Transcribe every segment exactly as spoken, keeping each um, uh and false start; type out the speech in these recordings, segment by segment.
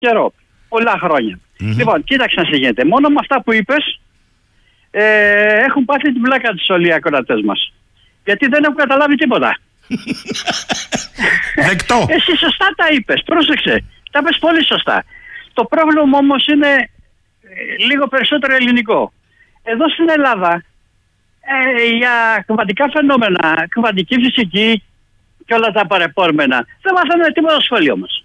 καιρό. Πολλά χρόνια. Mm-hmm. Λοιπόν, κοίταξε να σε γίνεται. Μόνο με αυτά που είπες ε, έχουν πάθει την πλάκα τους όλοι οι ακροατές μας. Γιατί δεν έχουν καταλάβει τίποτα. Δεκτό. Εσύ σωστά τα είπες. Πρόσεξε. Τα είπες πολύ σωστά. Το πρόβλημα όμως είναι ε, λίγο περισσότερο ελληνικό. Εδώ στην Ελλάδα ε, για κβαντικά φαινόμενα, κβαντική φυσική και όλα τα παρεπόμενα δεν μάθαμε τίποτα στο σχολείο μας.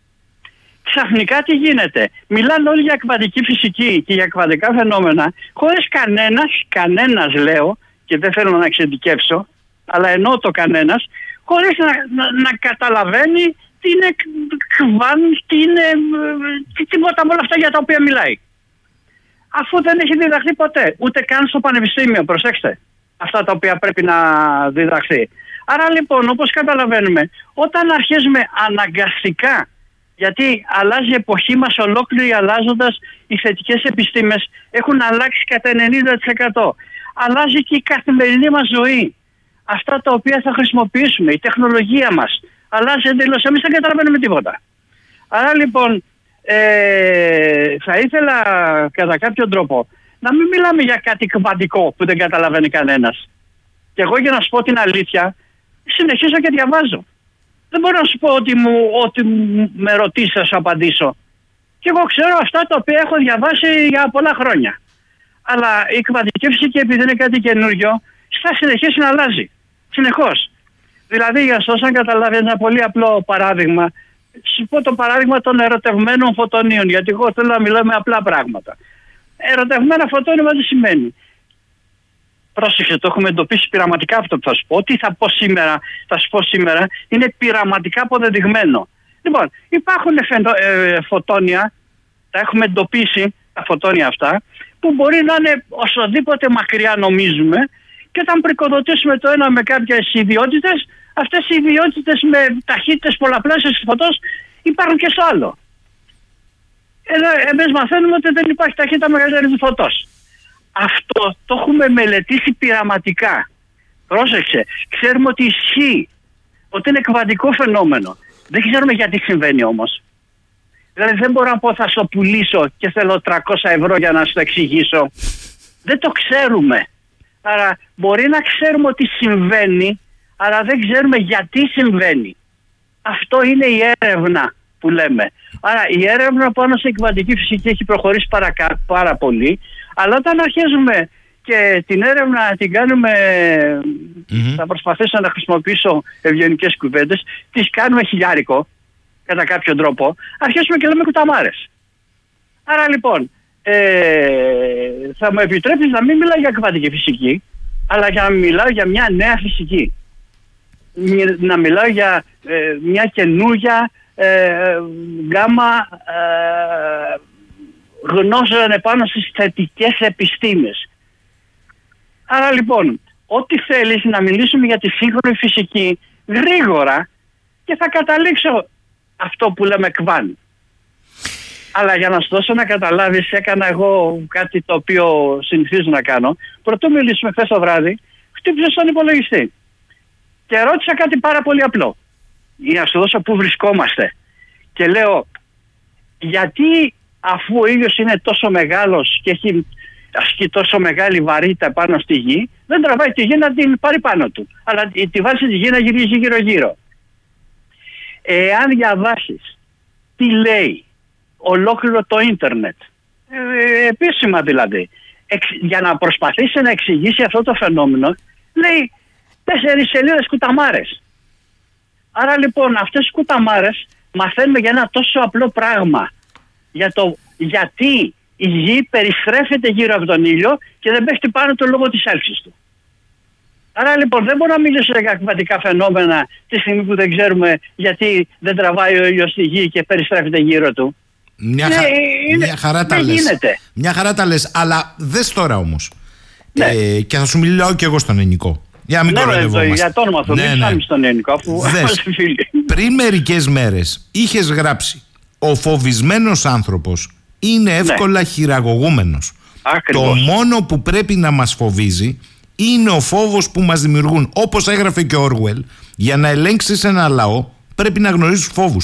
Ξαφνικά τι γίνεται? Μιλάνε όλοι για κβαντική φυσική και για κβαντικά φαινόμενα χωρίς κανένας, κανένας λέω, και δεν θέλω να εξειδικεύσω, αλλά εννοώ το κανένας, χωρίς να, να, να καταλαβαίνει τι είναι κβάν, τι είναι τι, τίποτα με όλα αυτά για τα οποία μιλάει. Αφού δεν έχει διδαχθεί ποτέ, ούτε καν στο πανεπιστήμιο, προσέξτε, αυτά τα οποία πρέπει να διδαχθεί. Άρα λοιπόν, όπως καταλαβαίνουμε, όταν αρχίζουμε αναγκαστικά, γιατί αλλάζει η εποχή μας ολόκληρη αλλάζοντας, οι θετικές επιστήμες έχουν αλλάξει κατά ενενήντα τοις εκατό. Αλλάζει και η καθημερινή μας ζωή. Αυτά τα οποία θα χρησιμοποιήσουμε, η τεχνολογία μας αλλάζει εντελώς. Εμείς δεν καταλαβαίνουμε τίποτα. Άρα λοιπόν ε, θα ήθελα κατά κάποιον τρόπο να μην μιλάμε για κάτι κβαντικό που δεν καταλαβαίνει κανένας. Και εγώ, για να σου πω την αλήθεια, συνεχίζω και διαβάζω. Δεν μπορώ να σου πω ότι, μου, ότι με ρωτήσεις θα σου απαντήσω. Και εγώ ξέρω αυτά τα οποία έχω διαβάσει για πολλά χρόνια. Αλλά η κβαντική φυσική, επειδή είναι κάτι καινούριο, θα συνεχίσει να αλλάζει. Συνεχώς. Δηλαδή, για να σας καταλάβει ένα πολύ απλό παράδειγμα, σου πω το παράδειγμα των ερωτευμένων φωτονίων, γιατί εγώ θέλω να μιλάω με απλά πράγματα. Ερωτευμένα φωτόνια τι σημαίνει? Πρόσεξε, το έχουμε εντοπίσει πειραματικά αυτό που θα σου πω. Τι θα πω σήμερα, θα σου πω σήμερα, είναι πειραματικά αποδεδειγμένο. Λοιπόν, υπάρχουν φαινο, ε, φωτόνια, τα έχουμε εντοπίσει, τα φωτόνια αυτά, που μπορεί να είναι οσοδήποτε μακριά νομίζουμε, και όταν πρικοδοτήσουμε το ένα με κάποιες ιδιότητες, αυτές οι ιδιότητες με ταχύτητες πολλαπλάσιες της φωτός υπάρχουν και στο άλλο. Εδώ εμείς μαθαίνουμε ότι δεν υπάρχει ταχύτητα μεγαλύτερη της φωτός. Αυτό το έχουμε μελετήσει πειραματικά. Πρόσεξε, ξέρουμε ότι ισχύει, ότι είναι κβαντικό φαινόμενο. Δεν ξέρουμε γιατί συμβαίνει όμως. Δηλαδή δεν μπορώ να πω θα στο πουλήσω και θέλω τριακόσια ευρώ για να σου το εξηγήσω. Δεν το ξέρουμε. Άρα μπορεί να ξέρουμε ότι συμβαίνει, αλλά δεν ξέρουμε γιατί συμβαίνει. Αυτό είναι η έρευνα που λέμε. Άρα η έρευνα πάνω στην κβαντική φυσική έχει προχωρήσει παρακα... πάρα πολύ, αλλά όταν αρχίζουμε και την έρευνα την κάνουμε, mm-hmm. θα προσπαθήσω να χρησιμοποιήσω ευγενικές κουβέντες, τις κάνουμε χιλιάρικο κατά κάποιο τρόπο, αρχίσουμε και λέμε κουταμάρες. Άρα λοιπόν, ε, θα μου επιτρέπεις να μην μιλάω για κβαντική φυσική, αλλά για να μιλάω για μια νέα φυσική. Να μιλάω για ε, μια καινούργια ε, γκάμα ε, γνώσεων επάνω στις θετικές επιστήμες. Άρα λοιπόν, ό,τι θέλεις να μιλήσουμε για τη σύγχρονη φυσική γρήγορα, και θα καταλήξω αυτό που λέμε κβάν. Αλλά για να σου δώσω να καταλάβεις, έκανα εγώ κάτι το οποίο συνηθίζω να κάνω. Πρωτού μιλήσουμε χθες το βράδυ, χτύπησα στον υπολογιστή και ρώτησα κάτι πάρα πολύ απλό, για να σου δώσω πού βρισκόμαστε. Και λέω, γιατί αφού ο ήλιος είναι τόσο μεγάλος και έχει ασκεί τόσο μεγάλη βαρύτητα πάνω στη γη, δεν τραβάει τη γη να την πάρει πάνω του, αλλά τη βάζει τη γη να γυρίζει γύρω γύρω. Εάν διαβάσεις τι λέει ολόκληρο το ίντερνετ, ε, επίσημα δηλαδή, εξ, για να προσπαθήσει να εξηγήσει αυτό το φαινόμενο, λέει τέσσερις σελίδες κουταμάρες. Άρα λοιπόν αυτές οι κουταμάρες μαθαίνουμε για ένα τόσο απλό πράγμα, για το γιατί η γη περιστρέφεται γύρω από τον ήλιο και δεν πέφτει πάνω του λόγω της έλξης του. Άρα λοιπόν δεν μπορώ να μιλήσω για κβαντικά φαινόμενα τη στιγμή που δεν ξέρουμε γιατί δεν τραβάει ο ήλιος στη γη και περιστρέφεται γύρω του. Μια, χα... είναι... Μια χαρά τα λες. Γίνεται. Μια χαρά τα λες, αλλά δες τώρα όμως. Ναι. Ε, και θα σου μιλάω και εγώ στον ελληνικό. Για να μην ναι, κοροϊδευόμαστε. Για το όνομα του, ναι, μην ναι. Ψάχνεις στον ελληνικό, αφού πριν μερικές μέρες είχες γράψει «Ο φοβισμένος άνθρωπος είναι εύκολα ναι. χειραγωγούμενος». Ακριβώς. Το μόνο που πρέπει να μας φοβίζει είναι ο φόβος που μας δημιουργούν. Όπως έγραφε και ο Όργουελ, για να ελέγξεις ένα λαό πρέπει να γνωρίζεις τους φόβους του.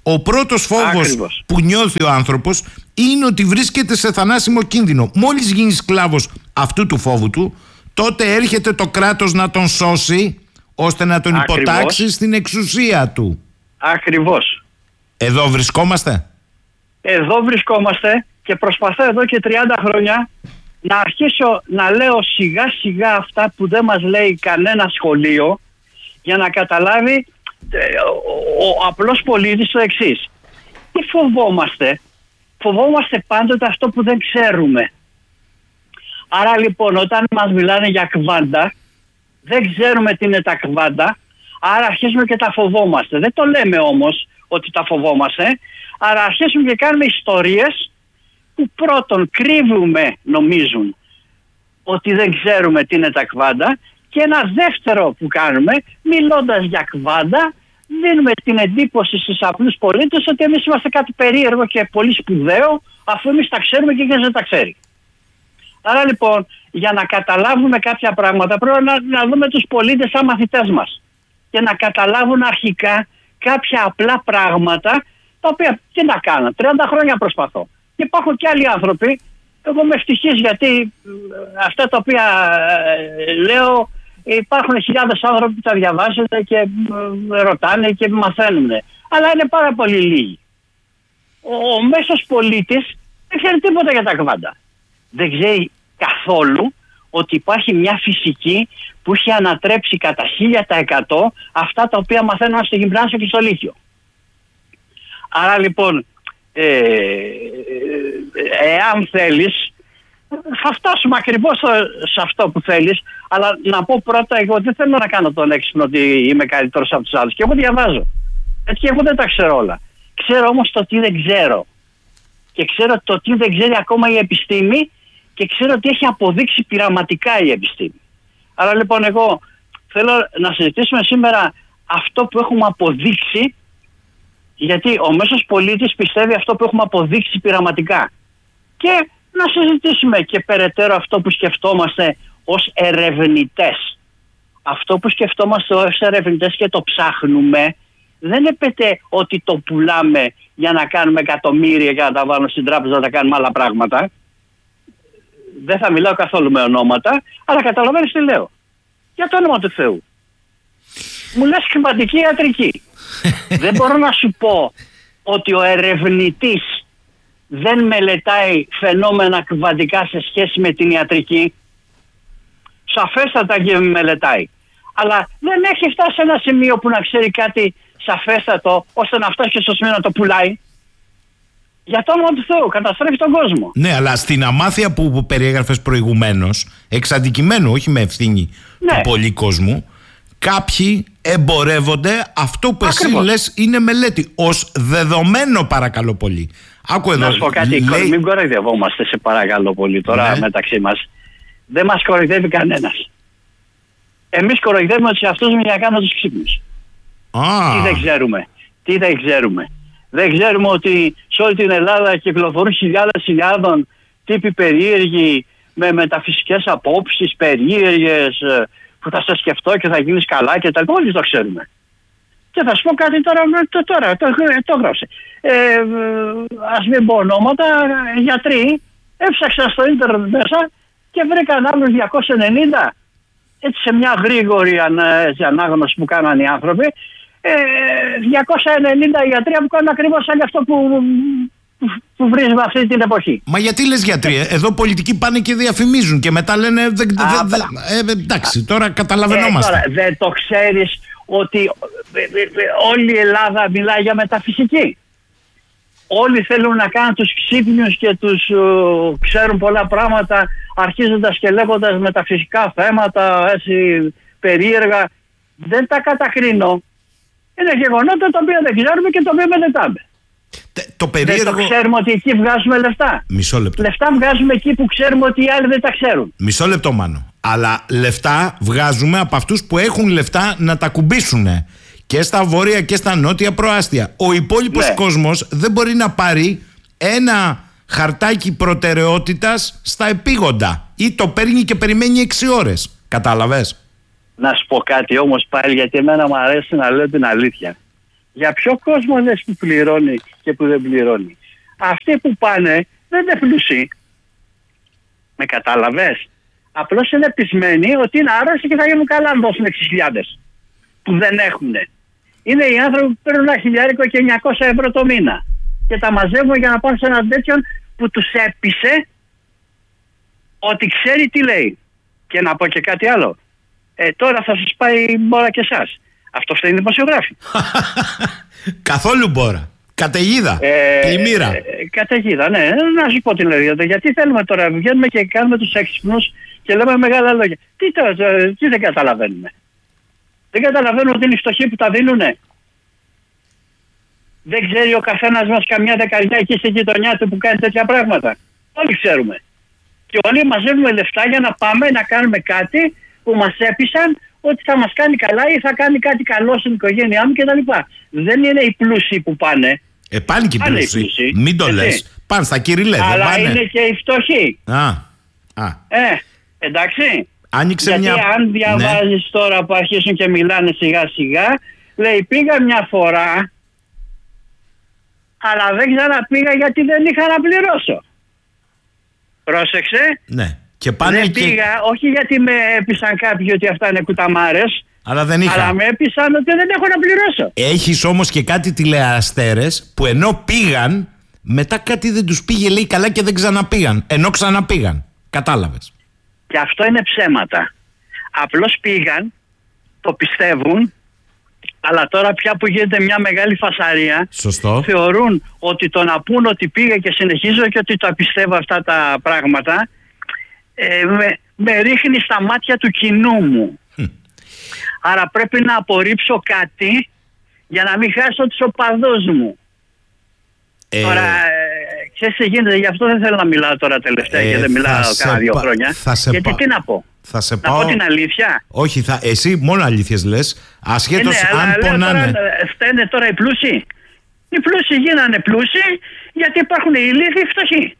Ο πρώτος φόβος Ακριβώς. που νιώθει ο άνθρωπος είναι ότι βρίσκεται σε θανάσιμο κίνδυνο. Μόλις γίνει σκλάβος αυτού του φόβου του, τότε έρχεται το κράτος να τον σώσει, ώστε να τον Ακριβώς. υποτάξει στην εξουσία του. Ακριβώς. Εδώ βρισκόμαστε. Εδώ βρισκόμαστε και προσπαθώ εδώ και τριάντα χρόνια να αρχίσω να λέω σιγά σιγά αυτά που δεν μας λέει κανένα σχολείο, για να καταλάβει ο, ο απλός πολίτης το εξής. Τι φοβόμαστε? Φοβόμαστε πάντοτε αυτό που δεν ξέρουμε. Άρα λοιπόν όταν μας μιλάνε για κβάντα, δεν ξέρουμε τι είναι τα κβάντα, άρα αρχίζουμε και τα φοβόμαστε. Δεν το λέμε όμως ότι τα φοβόμαστε, άρα αρχίζουμε και κάνουμε ιστορίες που πρώτον κρύβουμε, νομίζουν ότι δεν ξέρουμε τι είναι τα κβάντα, και ένα δεύτερο που κάνουμε, μιλώντας για κβάντα, δίνουμε την εντύπωση στους απλούς πολίτες ότι εμείς είμαστε κάτι περίεργο και πολύ σπουδαίο, αφού εμείς τα ξέρουμε και εκείνος δεν τα ξέρει. Άρα λοιπόν, για να καταλάβουμε κάποια πράγματα, πρέπει να, να δούμε τους πολίτες σαν μαθητές μας και να καταλάβουν αρχικά κάποια απλά πράγματα, τα οποία τι να κάνω, τριάντα χρόνια προσπαθώ. Και υπάρχουν και άλλοι άνθρωποι, εγώ είμαι ευτυχής γιατί αυτά τα οποία ε, λέω, υπάρχουν χιλιάδες άνθρωποι που τα διαβάζουν και ε, ρωτάνε και μαθαίνουν. Αλλά είναι πάρα πολύ λίγοι. Ο, ο μέσος πολίτης δεν ξέρει τίποτα για τα κβάντα. Δεν ξέρει καθόλου ότι υπάρχει μια φυσική που έχει ανατρέψει κατά χίλια τοις εκατό αυτά τα οποία μαθαίνουν στο γυμνάσιο και στο λύκειο. Άρα λοιπόν, ε, εάν θέλεις, θα φτάσουμε ακριβώς σε αυτό που θέλεις, αλλά να πω πρώτα, εγώ δεν θέλω να κάνω τον έξυπνο ότι είμαι καλύτερος από τους άλλους, και εγώ διαβάζω. Έτσι, εγώ δεν τα ξέρω όλα. Ξέρω όμως το τι δεν ξέρω. Και ξέρω το τι δεν ξέρει ακόμα η επιστήμη, και ξέρω ότι έχει αποδείξει πειραματικά η επιστήμη. Άρα λοιπόν εγώ θέλω να συζητήσουμε σήμερα αυτό που έχουμε αποδείξει, γιατί ο μέσος πολίτης πιστεύει αυτό που έχουμε αποδείξει πειραματικά. Και να συζητήσουμε και περαιτέρω αυτό που σκεφτόμαστε ως ερευνητές. Αυτό που σκεφτόμαστε ως ερευνητές και το ψάχνουμε, δεν έπεται ότι το πουλάμε για να κάνουμε εκατομμύρια και να τα βάλουμε στην τράπεζα να τα κάνουμε άλλα πράγματα. Δεν θα μιλάω καθόλου με ονόματα, αλλά καταλαβαίνεις τι λέω. Για το όνομα του Θεού. Μου λες κλιματική ιατρική. Δεν μπορώ να σου πω ότι ο ερευνητής δεν μελετάει φαινόμενα κβαντικά σε σχέση με την ιατρική. Σαφέστατα και μελετάει. Αλλά δεν έχει φτάσει σε ένα σημείο που να ξέρει κάτι σαφέστατο ώστε να φτάσει και στο σημείο να το πουλάει. Για το όνομα του Θεού, καταστρέφει τον κόσμο. Ναι, αλλά στην αμάθεια που, που περιέγραφες προηγουμένως, εξ αντικειμένου, όχι με ευθύνη ναι. του πολλή κόσμου, κάποιοι εμπορεύονται αυτό που Ακριβώς. εσύ λες είναι μελέτη. Ως δεδομένο, παρακαλώ πολύ. Άκου εδώ. Να σου πω κάτι, λέει... μην κοροϊδευόμαστε, σε παρακαλώ πολύ τώρα ναι. μεταξύ μας. Δεν μας κοροϊδεύει κανένας. Εμείς κοροϊδεύουμε τους εαυτούς μας για να κάνουμε τους ξύπνους. Ah. Τι δεν ξέρουμε. Τι δεν ξέρουμε. Δεν ξέρουμε ότι σε όλη την Ελλάδα κυκλοφορούν χιλιάδες χιλιάδων τύποι περίεργοι με μεταφυσικές απόψεις, περίεργες, που θα σε σκεφτώ και θα γίνεις καλά και τα λοιπά. Όλοι το ξέρουμε. Και θα σου πω κάτι τώρα, το, τώρα, το, το γράψε. Ε, ας μην πω ονόματα, γιατροί έψαξαν στο ίντερνετ μέσα και βρήκαν άλλους διακόσια ενενήντα, έτσι σε μια γρήγορη ανάγνωση που κάνανε οι άνθρωποι, ε, διακόσια ενενήντα γιατρία που κάνουν ακριβώς σαν αυτό που, που, που βρίζουμε αυτή την εποχή. Μα γιατί λες γιατροί, εδώ πολιτικοί πάνε και διαφημίζουν και μετά λένε δε, δε, δε, ε, εντάξει, τώρα καταλαβαίνόμαστε. Ε, τώρα, δεν το ξέρεις ότι όλη η Ελλάδα μιλάει για μεταφυσική. Όλοι θέλουν να κάνουν τους ξύπνιους και τους uh, ξέρουν πολλά πράγματα, αρχίζοντας και λέγοντας μεταφυσικά θέματα, έτσι περίεργα. Δεν τα κατακρίνω. Είναι γεγονότα τα οποία δεν ξέρουμε και τα οποία μελετάμε. Το περίεργο... Δεν το ξέρουμε ότι εκεί βγάζουμε λεφτά. Μισό λεπτό. Λεφτά βγάζουμε εκεί που ξέρουμε ότι οι άλλοι δεν τα ξέρουν. Μισό λεπτό, Μάνο. Αλλά λεφτά βγάζουμε από αυτούς που έχουν λεφτά να τα κουμπίσουν. Και στα βόρεια και στα νότια προάστια. Ο υπόλοιπος ναι. κόσμος δεν μπορεί να πάρει ένα χαρτάκι προτεραιότητας στα επίγοντα. Ή το παίρνει και περιμένει έξι ώρες. Κατάλαβες? Να σου πω κάτι όμως πάλι, γιατί εμένα μου αρέσει να λέω την αλήθεια. Για ποιο κόσμο λες που πληρώνει και που δεν πληρώνει? Αυτοί που πάνε δεν είναι πλούσιοι. Με κατάλαβες? Απλώς είναι πεισμένοι ότι είναι άρρωστοι και θα γίνουν καλά αν δώσουν έξι χιλιάδες που δεν έχουν. Είναι οι άνθρωποι που παίρνουν ένα χιλιάρικο και εννιακόσια ευρώ το μήνα και τα μαζεύουν για να πάνε σε έναν τέτοιον που τους έπεισε ότι ξέρει τι λέει. Και να πω και κάτι άλλο. Ε, τώρα θα σας πάει μπόρα και εσάς. Αυτό φταίνει δημοσιογράφοι. Καθόλου μπόρα. Καταιγίδα. Ε, πλημμύρα. Ε, καταιγίδα, ναι. Να σου πω τι λέω. Γιατί θέλουμε τώρα, βγαίνουμε και κάνουμε τους έξυπνους και λέμε μεγάλα λόγια. Τι, το, το, τι δεν καταλαβαίνουμε? Δεν καταλαβαίνουμε ότι είναι οι φτωχοί που τα δίνουνε. Δεν ξέρει ο καθένας μας καμιά δεκαριά εκεί στη γειτονιά του που κάνει τέτοια πράγματα? Όλοι ξέρουμε. Και όλοι μαζεύουμε λεφτά για να πάμε να κάνουμε κάτι που μας έπεισαν ότι θα μας κάνει καλά ή θα κάνει κάτι καλό στην οικογένειά μου κτλ. Δεν είναι οι πλούσιοι που πάνε. Ε, πάνε και οι πλούσιοι. Μην το λες. Πάνε στα κυριλέ. Αλλά πάνε. Είναι και οι φτωχοί. Α, α. Ε, εντάξει. Άνοιξε Γιατί μια... αν διαβάζεις ναι. τώρα που αρχίσουν και μιλάνε σιγά σιγά, λέει πήγα μια φορά, αλλά δεν ξαναπήγα γιατί δεν είχα να πληρώσω. Πρόσεξε. Ναι. Και πάνε δεν και... πήγα, όχι γιατί με έπεισαν κάποιοι ότι αυτά είναι κουταμάρες, αλλά, δεν είχα. αλλά με έπεισαν ότι δεν έχω να πληρώσω. Έχεις όμως και κάτι τηλεαστέρες που ενώ πήγαν, μετά κάτι δεν τους πήγε λέει καλά και δεν ξαναπήγαν. Ενώ ξαναπήγαν. Κατάλαβες? Και αυτό είναι ψέματα. Απλώς πήγαν, το πιστεύουν, αλλά τώρα πια που γίνεται μια μεγάλη φασαρία, σωστό, θεωρούν ότι το να πούν ότι πήγα και συνεχίζω και ότι τα πιστεύω αυτά τα πράγματα, ε, με, με ρίχνει στα μάτια του κοινού μου. Hm. Άρα πρέπει να απορρίψω κάτι για να μην χάσω τους οπαδούς μου. Ε... Τώρα, ε, ξέρεις τι γίνεται, γι' αυτό δεν θέλω να μιλάω τώρα τελευταία ε, και δεν μιλάω κάνα δύο πα... χρόνια. Γιατί πα... τι να πω? Θα σε να πάω... πω την αλήθεια? Όχι, θα... εσύ μόνο αλήθειες λες, ασχέτως ε, ναι, αν πονάνε. Τώρα, φταίνε τώρα οι πλούσιοι. Οι πλούσιοι γίνανε πλούσιοι γιατί υπάρχουν οι ηλίθιοι φτωχοί.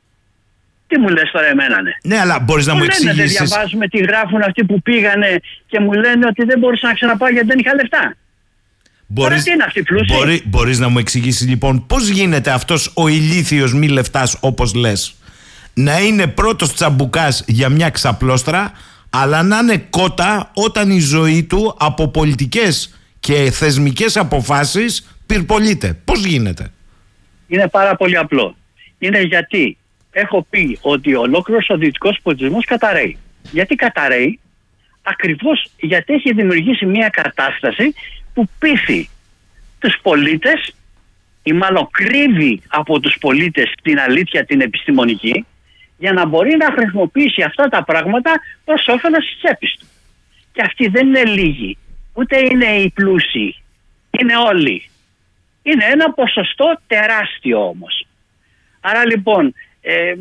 Τι μου λες τώρα εμένα? Ναι, ναι, αλλά μπορείς να μου, μου εξηγήσεις. Δεν διαβάζουμε τι γράφουν αυτοί που πήγανε και μου λένε ότι δεν μπορούσα να ξαναπάω γιατί δεν είχα λεφτά. Μπορείς, τώρα τι είναι αυτοί πλούσιοι? Μπορεί, μπορείς να μου εξηγήσεις λοιπόν πώς γίνεται αυτός ο ηλίθιος μη λεφτάς όπως λες να είναι πρώτος τσαμπουκάς για μια ξαπλώστρα, αλλά να είναι κότα όταν η ζωή του από πολιτικές και θεσμικές αποφάσεις πυρπολείται? Πώς γίνεται? Είναι πάρα πολύ απλό. Είναι γιατί έχω πει ότι ολόκληρος ο δυτικός πολιτισμός καταραίει. Γιατί καταραίει? Ακριβώς γιατί έχει δημιουργήσει μια κατάσταση που πείθει τους πολίτες ή μάλλον κρύβει από τους πολίτες την αλήθεια την επιστημονική για να μπορεί να χρησιμοποιήσει αυτά τα πράγματα προς όφελος της τσέπης του. Και αυτοί δεν είναι λίγοι, ούτε είναι οι πλούσιοι, είναι όλοι. Είναι ένα ποσοστό τεράστιο όμως. Άρα λοιπόν ε,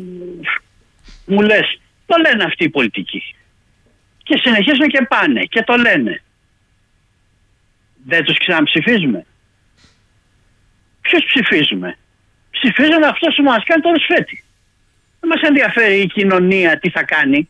μου λες, το λένε αυτοί οι πολιτικοί και συνεχίζουν και πάνε και το λένε. Δεν τους ξαναψηφίζουμε? Ποιους ψηφίζουμε? Ψηφίζουμε αυτός που μας κάνει το ρουσφέτη. Δεν μας ενδιαφέρει η κοινωνία τι θα κάνει.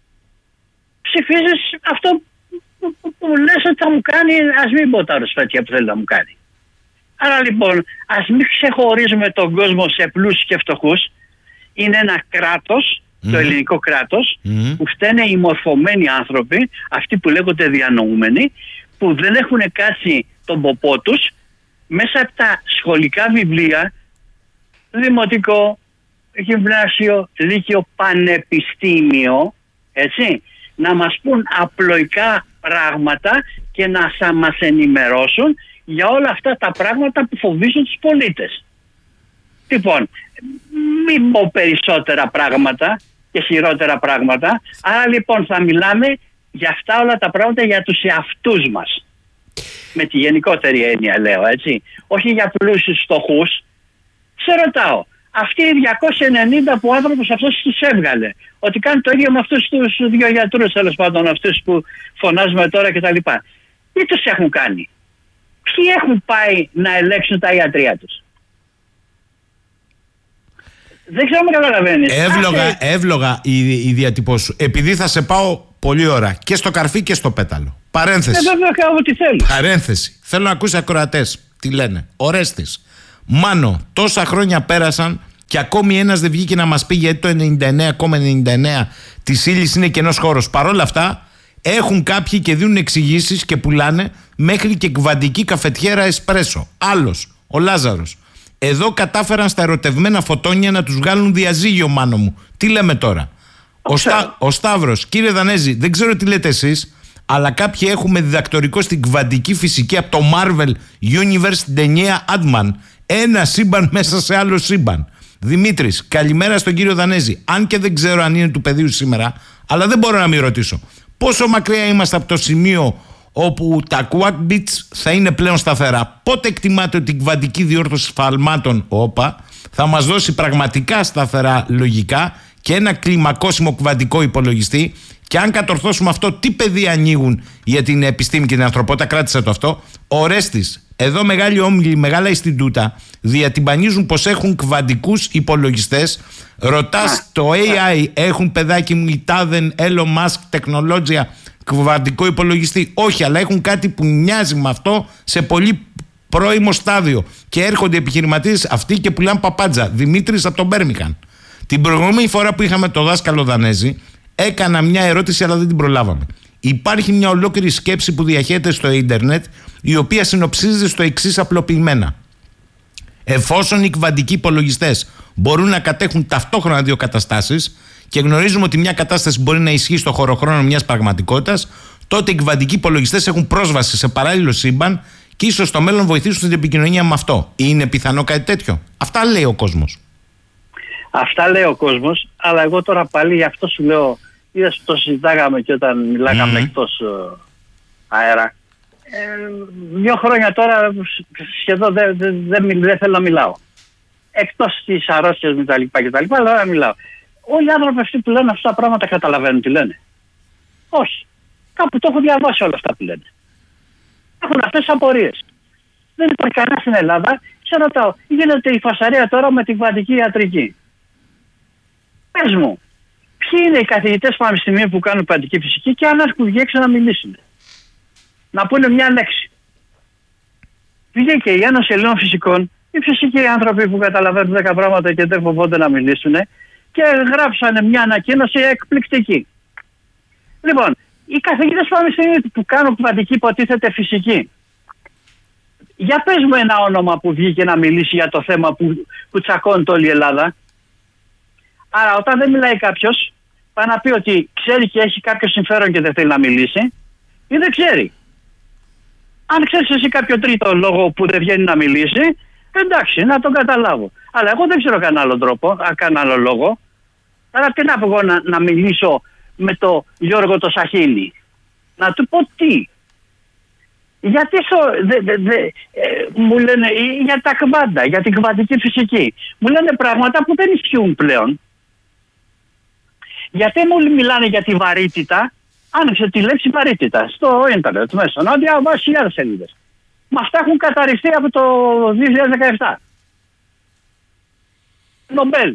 Ψηφίζεις αυτό που, που, που λες ότι θα μου κάνει, ας μην πω τα ρουσφέτια που θέλει να μου κάνει. Άρα λοιπόν ας μην ξεχωρίζουμε τον κόσμο σε πλούσιους και φτωχούς. Είναι ένα κράτος, mm. το ελληνικό κράτος, mm. που φταίνε οι μορφωμένοι άνθρωποι, αυτοί που λέγονται διανοούμενοι, που δεν έχουν κάσει τον ποπό τους μέσα από τα σχολικά βιβλία, δημοτικό, γυμνάσιο, λύκειο, πανεπιστήμιο, έτσι, να μας πούν απλοϊκά πράγματα και να μας ενημερώσουν για όλα αυτά τα πράγματα που φοβίζουν τους πολίτες. Λοιπόν, μην πω περισσότερα πράγματα και χειρότερα πράγματα, άρα λοιπόν θα μιλάμε για αυτά όλα τα πράγματα για τους εαυτούς μας. Με τη γενικότερη έννοια λέω, έτσι. Όχι για πλούσιους φτωχούς. Σε ρωτάω, αυτοί οι διακόσιοι ενενήντα που ο άνθρωπος αυτός τους έβγαλε, ότι κάνει το ίδιο με αυτούς τους δύο γιατρούς, τέλος πάντων, αυτούς που φωνάζουμε τώρα κτλ. Τι τους έχουν κάνει? Ποιοι έχουν πάει να ελέγξουν τα ιατρία τους? Δεν ξέρω αν καταλαβαίνεις. Εύλογα, Άχι... εύλογα η, η διατυπώση σου. Επειδή θα σε πάω πολύ ώρα και στο καρφί και στο πέταλο. Παρένθεση. Ε, βέβαια κάνω ό,τι θέλω. Παρένθεση. Θέλω να ακούσει ακροατές. Τι λένε? Ορέστης. Μάνο, τόσα χρόνια πέρασαν και ακόμη ένας δεν βγήκε να μας πει γιατί το ενενήντα εννέα κόμμα ενενήντα εννέα της ύλης είναι κενός χώρος. Παρ' όλα αυτά έχουν κάποιοι και δίνουν εξηγήσεις και πουλάνε μέχρι και κβαντική καφετιέρα εσπρέσο. Άλλος, ο Λάζαρος. Εδώ κατάφεραν στα ερωτευμένα φωτόνια να τους βγάλουν διαζύγιο, Μάνο μου. Τι λέμε τώρα? Ο, Στά, ο Σταύρος, κύριε Δανέζη, δεν ξέρω τι λέτε εσείς, αλλά κάποιοι έχουμε διδακτορικό στην κβαντική φυσική από το Marvel Universe στην ταινία Ant-Man. Ένα σύμπαν μέσα σε άλλο σύμπαν. Δημήτρης, καλημέρα στον κύριο Δανέζη. Αν και δεν ξέρω αν είναι του πεδίου σήμερα, αλλά δεν μπορώ να μην ρωτήσω. Πόσο μακριά είμαστε από το σημείο όπου τα quack bits θα είναι πλέον σταθερά? Πότε εκτιμάτε ότι η κβαντική διόρθωση σφαλμάτων, όπα, θα μας δώσει πραγματικά σταθερά λογικά και ένα κλιμακώσιμο κβαντικό υπολογιστή? Και αν κατορθώσουμε αυτό, τι πεδία ανοίγουν για την επιστήμη και την ανθρωπότητα? Κράτησε το αυτό. Ορέστης, εδώ μεγάλοι όμιλοι, μεγάλα Ινστιτούτα διατυμπανίζουν πως έχουν κβαντικούς υπολογιστές. Ρωτάς το έι άι, έχουν παιδάκι μου η τάδεν Elon Musk τεχνολόγια κβαντικό υπολογιστή? Όχι, αλλά έχουν κάτι που μοιάζει με αυτό σε πολύ πρώιμο στάδιο. Και έρχονται επιχειρηματίες αυτοί και πουλάνε παπάντζα. Δημήτρης από τον Μπέρμιχαν. Την προηγούμενη φορά που είχαμε το δάσκαλο Δανέζη, έκανα μια ερώτηση αλλά δεν την προλάβαμε. Υπάρχει μια ολόκληρη σκέψη που διαχέεται στο ίντερνετ, η οποία συνοψίζεται στο εξής απλοποιημένα. Εφόσον οι κβαντικοί υπολογιστές μπορούν να κατέχουν ταυτόχρονα δύο καταστάσεις και γνωρίζουμε ότι μια κατάσταση μπορεί να ισχύει στο χωροχρόνο μιας πραγματικότητας, τότε οι κβαντικοί υπολογιστές έχουν πρόσβαση σε παράλληλο σύμπαν και ίσως στο μέλλον βοηθήσουν στην επικοινωνία με αυτό. Είναι πιθανό κάτι τέτοιο? Αυτά λέει ο κόσμος. Αυτά λέει ο κόσμος, αλλά εγώ τώρα πάλι γι' αυτό σου λέω, είδες που το συζητάγαμε και όταν μιλάγαμε mm. εκτός uh, αέρα. Ε, δύο χρόνια τώρα σχεδόν δεν δε, δε, δε, δε θέλω να μιλάω. Εκτός της αρρώστιας με τα λοιπά και τα λοιπά, αλλά δεν μιλάω. Όλοι οι άνθρωποι αυτοί που λένε αυτά τα πράγματα καταλαβαίνουν τι λένε? Όχι. Κάπου το έχω διαβάσει όλα αυτά που λένε. Έχουν αυτές τις απορίες. Δεν υπάρχει κανένα στην Ελλάδα. Σε ρωτάω, γίνεται η φασαρία τώρα με την κβαντική ιατρική. Πες μου, ποιοι είναι οι καθηγητές πανεπιστημίου που κάνουν κβαντική φυσική και αν έχουν βγει έξω να μιλήσουν? Να πούνε μια λέξη. Βγήκε η Ένωση Ελλήνων Φυσικών, οι φυσικοί άνθρωποι που καταλαβαίνουν δέκα πράγματα και δεν φοβόνται να μιλήσουν, και γράψανε μια ανακοίνωση εκπληκτική. Λοιπόν, οι καθηγητές πανεπιστημίου που κάνουν κβαντική υποτίθεται φυσική, για πες μου ένα όνομα που βγήκε να μιλήσει για το θέμα που, που τσακώνεται όλη η Ελλάδα. Άρα όταν δεν μιλάει κάποιος, πάει να πει ότι ξέρει και έχει κάποιο συμφέρον και δεν θέλει να μιλήσει, ή δεν ξέρει. Αν ξέρεις εσύ κάποιο τρίτο λόγο που δεν βγαίνει να μιλήσει, εντάξει, να τον καταλάβω. Αλλά εγώ δεν ξέρω κανένα άλλο τρόπο, κανένα άλλο λόγο. Άρα τι να πω εγώ να, να μιλήσω με το Γιώργο το Σαχίνη? Να του πω τι? Γιατί στο, δε, δε, δε, ε, μου λένε για τα κβάντα, για την κβαντική φυσική. Μου λένε πράγματα που δεν ισχύουν πλέον. Γιατί μου μιλάνε για τη βαρύτητα? Άνοιξε τη λέξη βαρύτητα στο ίντερνετ μέσα, να διαβάσει χιλιάδες σελίδες. Μα αυτά έχουν καταρριστεί από το δύο χιλιάδες δεκαεπτά. Νομπέλ.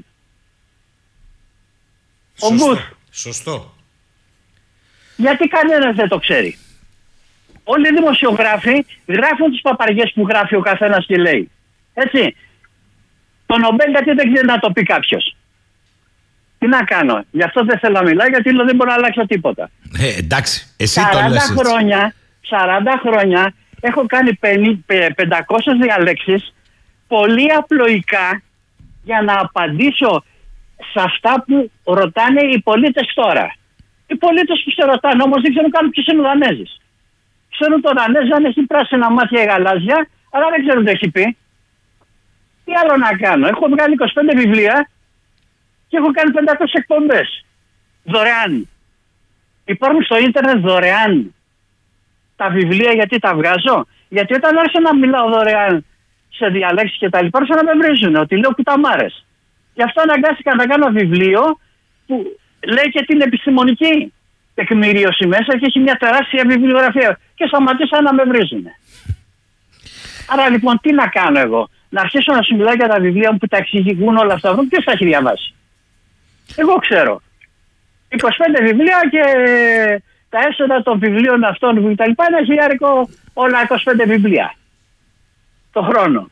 Ο Γκουθ. Σωστό. Γιατί κανένας δεν το ξέρει? Όλοι οι δημοσιογράφοι γράφουν τις παπαριές που γράφει ο καθένας και λέει. Έτσι. Το Νομπέλ γιατί δεν ξέρει να το πει κάποιος? Τι να κάνω? Γι' αυτό δεν θέλω να μιλάω, γιατί δεν μπορώ να αλλάξω τίποτα. Ε, εντάξει, εσύ το λες έτσι. χρόνια, σαράντα χρόνια έχω κάνει πεντακόσιες διαλέξεις πολύ απλοϊκά για να απαντήσω σε αυτά που ρωτάνε οι πολίτες τώρα. Οι πολίτες που σε ρωτάνε όμως δεν ξέρουν καν ποιος είναι ο Δανέζης. Ξέρουν τον Δανέζη αν έχει πράσινα μάτια ή γαλάζια, αλλά δεν ξέρουν τι έχει πει. Τι άλλο να κάνω? Έχω βγάλει είκοσι πέντε βιβλία και έχω κάνει πεντακόσιες εκπομπές. Δωρεάν. Υπάρχουν στο ίντερνετ δωρεάν τα βιβλία. Γιατί τα βγάζω? Γιατί όταν άρχισα να μιλάω δωρεάν σε διαλέξεις και τα λοιπά, άρχισαν να με βρίζουν ότι λέω κουταμάρες. Γι' αυτό αναγκάστηκα να κάνω βιβλίο που λέει και την επιστημονική τεκμηρίωση μέσα και έχει μια τεράστια βιβλιογραφία. Και σταματήσαν να με βρίζουν. Άρα λοιπόν τι να κάνω εγώ? Να αρχίσω να σου μιλάω για τα βιβλία μου που τα εξηγούν όλα αυτά? Ποιος τα έχει διαβάσει? Εγώ ξέρω. είκοσι πέντε βιβλία και τα έσοδα των βιβλίων αυτών που τα λοιπά είναι χιλιάρικο όλα είκοσι πέντε βιβλία. το χρόνο.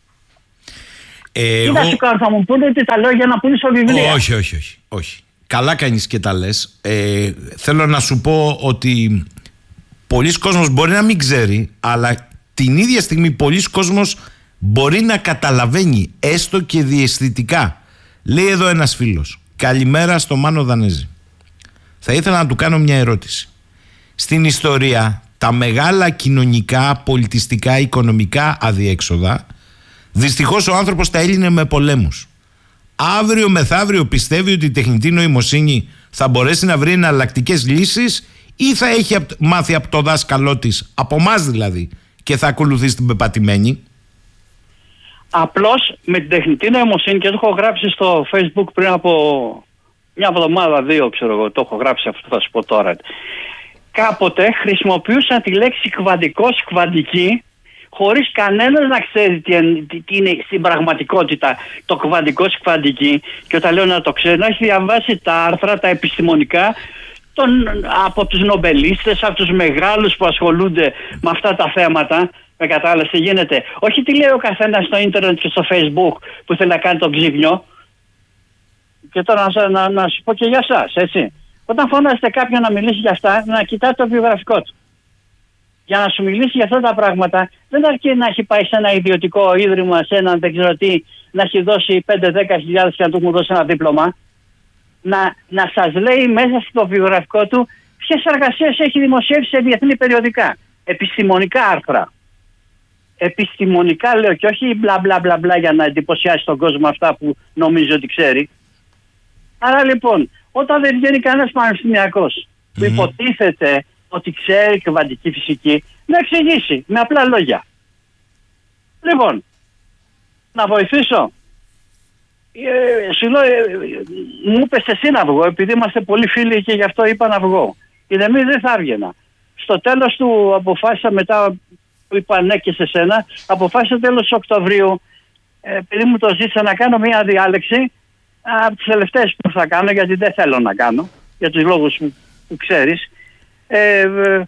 Ε, Τι να σου κάνω, θα μου πούνε ότι τα λέω για να πουλήσω βιβλία. Όχι, όχι, όχι, όχι. Καλά κάνεις και τα λες. Ε, θέλω να σου πω ότι πολλοί κόσμος μπορεί να μην ξέρει, αλλά την ίδια στιγμή πολλοί κόσμος μπορεί να καταλαβαίνει, έστω και διαισθητικά. Λέει εδώ ένας φίλος: καλημέρα στο Μάνο Δανέζη. Θα ήθελα να του κάνω μια ερώτηση. Στην ιστορία, τα μεγάλα κοινωνικά, πολιτιστικά, οικονομικά αδιέξοδα, δυστυχώς ο άνθρωπος τα έλυνε με πολέμους. Αύριο μεθαύριο πιστεύει ότι η τεχνητή νοημοσύνη θα μπορέσει να βρει εναλλακτικές λύσεις, ή θα έχει μάθει από το δάσκαλό της, από εμάς δηλαδή, και θα ακολουθεί την πεπατημένη? Απλώς με την τεχνητή νοημοσύνη, και το έχω γράψει στο Facebook πριν από μια εβδομάδα, δύο ξέρω εγώ, το έχω γράψει αυτό, θα σου πω τώρα. Κάποτε χρησιμοποιούσαν τη λέξη κβαντικός, κβαντική, χωρίς κανένας να ξέρει τι είναι στην πραγματικότητα το κβαντικός, κβαντική, και όταν λέω να το ξέρει, να έχει διαβάσει τα άρθρα, τα επιστημονικά, τον, από τους νομπελίστες, από τους μεγάλους που ασχολούνται με αυτά τα θέματα. Με κατάλαβες τι γίνεται? Όχι τι λέει ο καθένας στο ίντερνετ και στο Facebook που θέλει να κάνει τον ξύπνιο. Και τώρα να, να, να σου πω και για εσάς, έτσι. Όταν φωνάζετε κάποιον να μιλήσει για αυτά, να κοιτάτε το βιογραφικό του. Για να σου μιλήσει για αυτά τα πράγματα, δεν αρκεί να έχει πάει σε ένα ιδιωτικό ίδρυμα, σε έναν δεν ξέρω τι, να έχει δώσει πέντε με δέκα χιλιάδες και να του έχουν δώσει ένα δίπλωμα. Να, να σας λέει μέσα στο βιογραφικό του ποιες εργασίες έχει δημοσιεύσει σε διεθνή περιοδικά. Επιστημονικά άρθρα. Επιστημονικά λέω, και όχι μπλα μπλα μπλα μπλα για να εντυπωσιάσει τον κόσμο αυτά που νομίζει ότι ξέρει. Άρα λοιπόν, όταν δεν βγαίνει κανένας πανεπιστημιακός που mm. υποτίθεται ότι ξέρει κβαντική φυσική, να εξηγήσει με απλά λόγια. Λοιπόν, να βοηθήσω. Ε, σου λέω, ε, μου είπες εσύ να βγω, επειδή είμαστε πολύ φίλοι και γι' αυτό είπα να βγω. Και εμείς δεν θα έβγαινα. Στο τέλος του αποφάσισα, μετά που είπα ναι και σε σένα, αποφάσισα τέλος Οκτωβρίου, ε, επειδή μου το ζήτησα, να κάνω μια διάλεξη από τις τελευταίες που θα κάνω, γιατί δεν θέλω να κάνω, για τους λόγους που, που ξέρεις, ε, ε,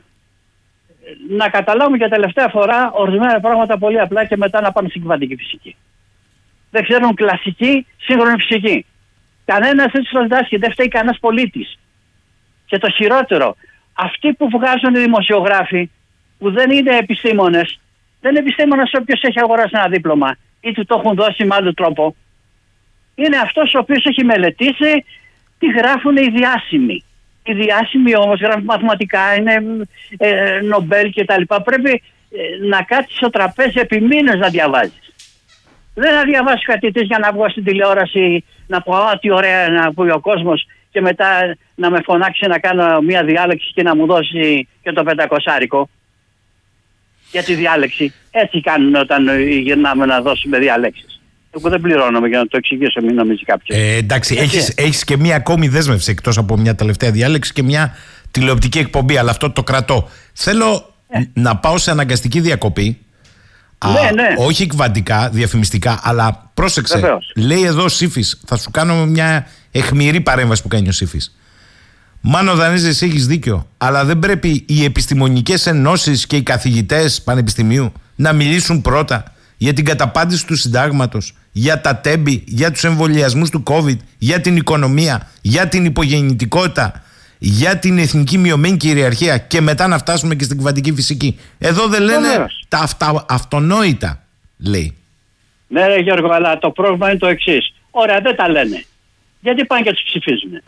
να καταλάβουμε για τελευταία φορά ορισμένα πράγματα πολύ απλά και μετά να πάμε στην κβαντική φυσική. Δεν ξέρουν κλασική, σύγχρονη φυσική. Κανένας δεν τους διδάσκει, δεν φταίει κανένας πολίτης. Και το χειρότερο, αυτοί που βγάζουν οι δημοσιογράφοι, που δεν είναι επιστήμονες, δεν είναι επιστήμονας όποιος έχει αγοράσει ένα δίπλωμα ή του το έχουν δώσει με άλλο τρόπο. Είναι αυτός ο οποίος έχει μελετήσει τι γράφουν οι διάσημοι. Οι διάσημοι όμως γράφουν μαθηματικά, είναι ε, Νομπέλ και τα λοιπά. Πρέπει ε, να κάτσεις στο τραπέζι επί μήνες να διαβάζεις. Δεν θα διαβάσεις κατητής για να βγω στην τηλεόραση να πω «Α, τι ωραία να ακούει ο κόσμος» και μετά να με φωνάξει να κάνω μια διάλεξη και να μου δώσει και το πεντακοσάρικο για τη διάλεξη. Έτσι κάνουν όταν γυρνάμε να δώσουμε διαλέξεις. Εγώ δεν πληρώνομαι, για να το εξηγήσω, μην νομίζει κάποιος. Ε, εντάξει, έχεις, έχεις και μια ακόμη δέσμευση εκτός από μια τελευταία διάλεξη και μια τηλεοπτική εκπομπή, αλλά αυτό το κρατώ. Θέλω ε. να πάω σε αναγκαστική διακοπή. Ναι, Α, ναι. Όχι κβαντικά, διαφημιστικά, αλλά πρόσεξε. Βεβαίως. Λέει εδώ ο Σύφης, θα σου κάνω μια αιχμηρή παρέμβαση που κάνει ο Σύφης. Μάνο Δανέζη, έχεις δίκιο, αλλά δεν πρέπει οι επιστημονικές ενώσεις και οι καθηγητές πανεπιστημίου να μιλήσουν πρώτα για την καταπάντηση του συντάγματος, για τα τέμπη, για τους εμβολιασμούς του COVID, για την οικονομία, για την υπογεννητικότητα, για την εθνική μειωμένη κυριαρχία και μετά να φτάσουμε και στην κβαντική φυσική? Εδώ δεν λένε Βεβαίως. τα αυτα, αυτονόητα, λέει. Ναι ρε Γιώργο, αλλά το πρόβλημα είναι το εξής. Ωραία, δεν τα λένε. Γιατί πάνε και τους ψηφίζουν?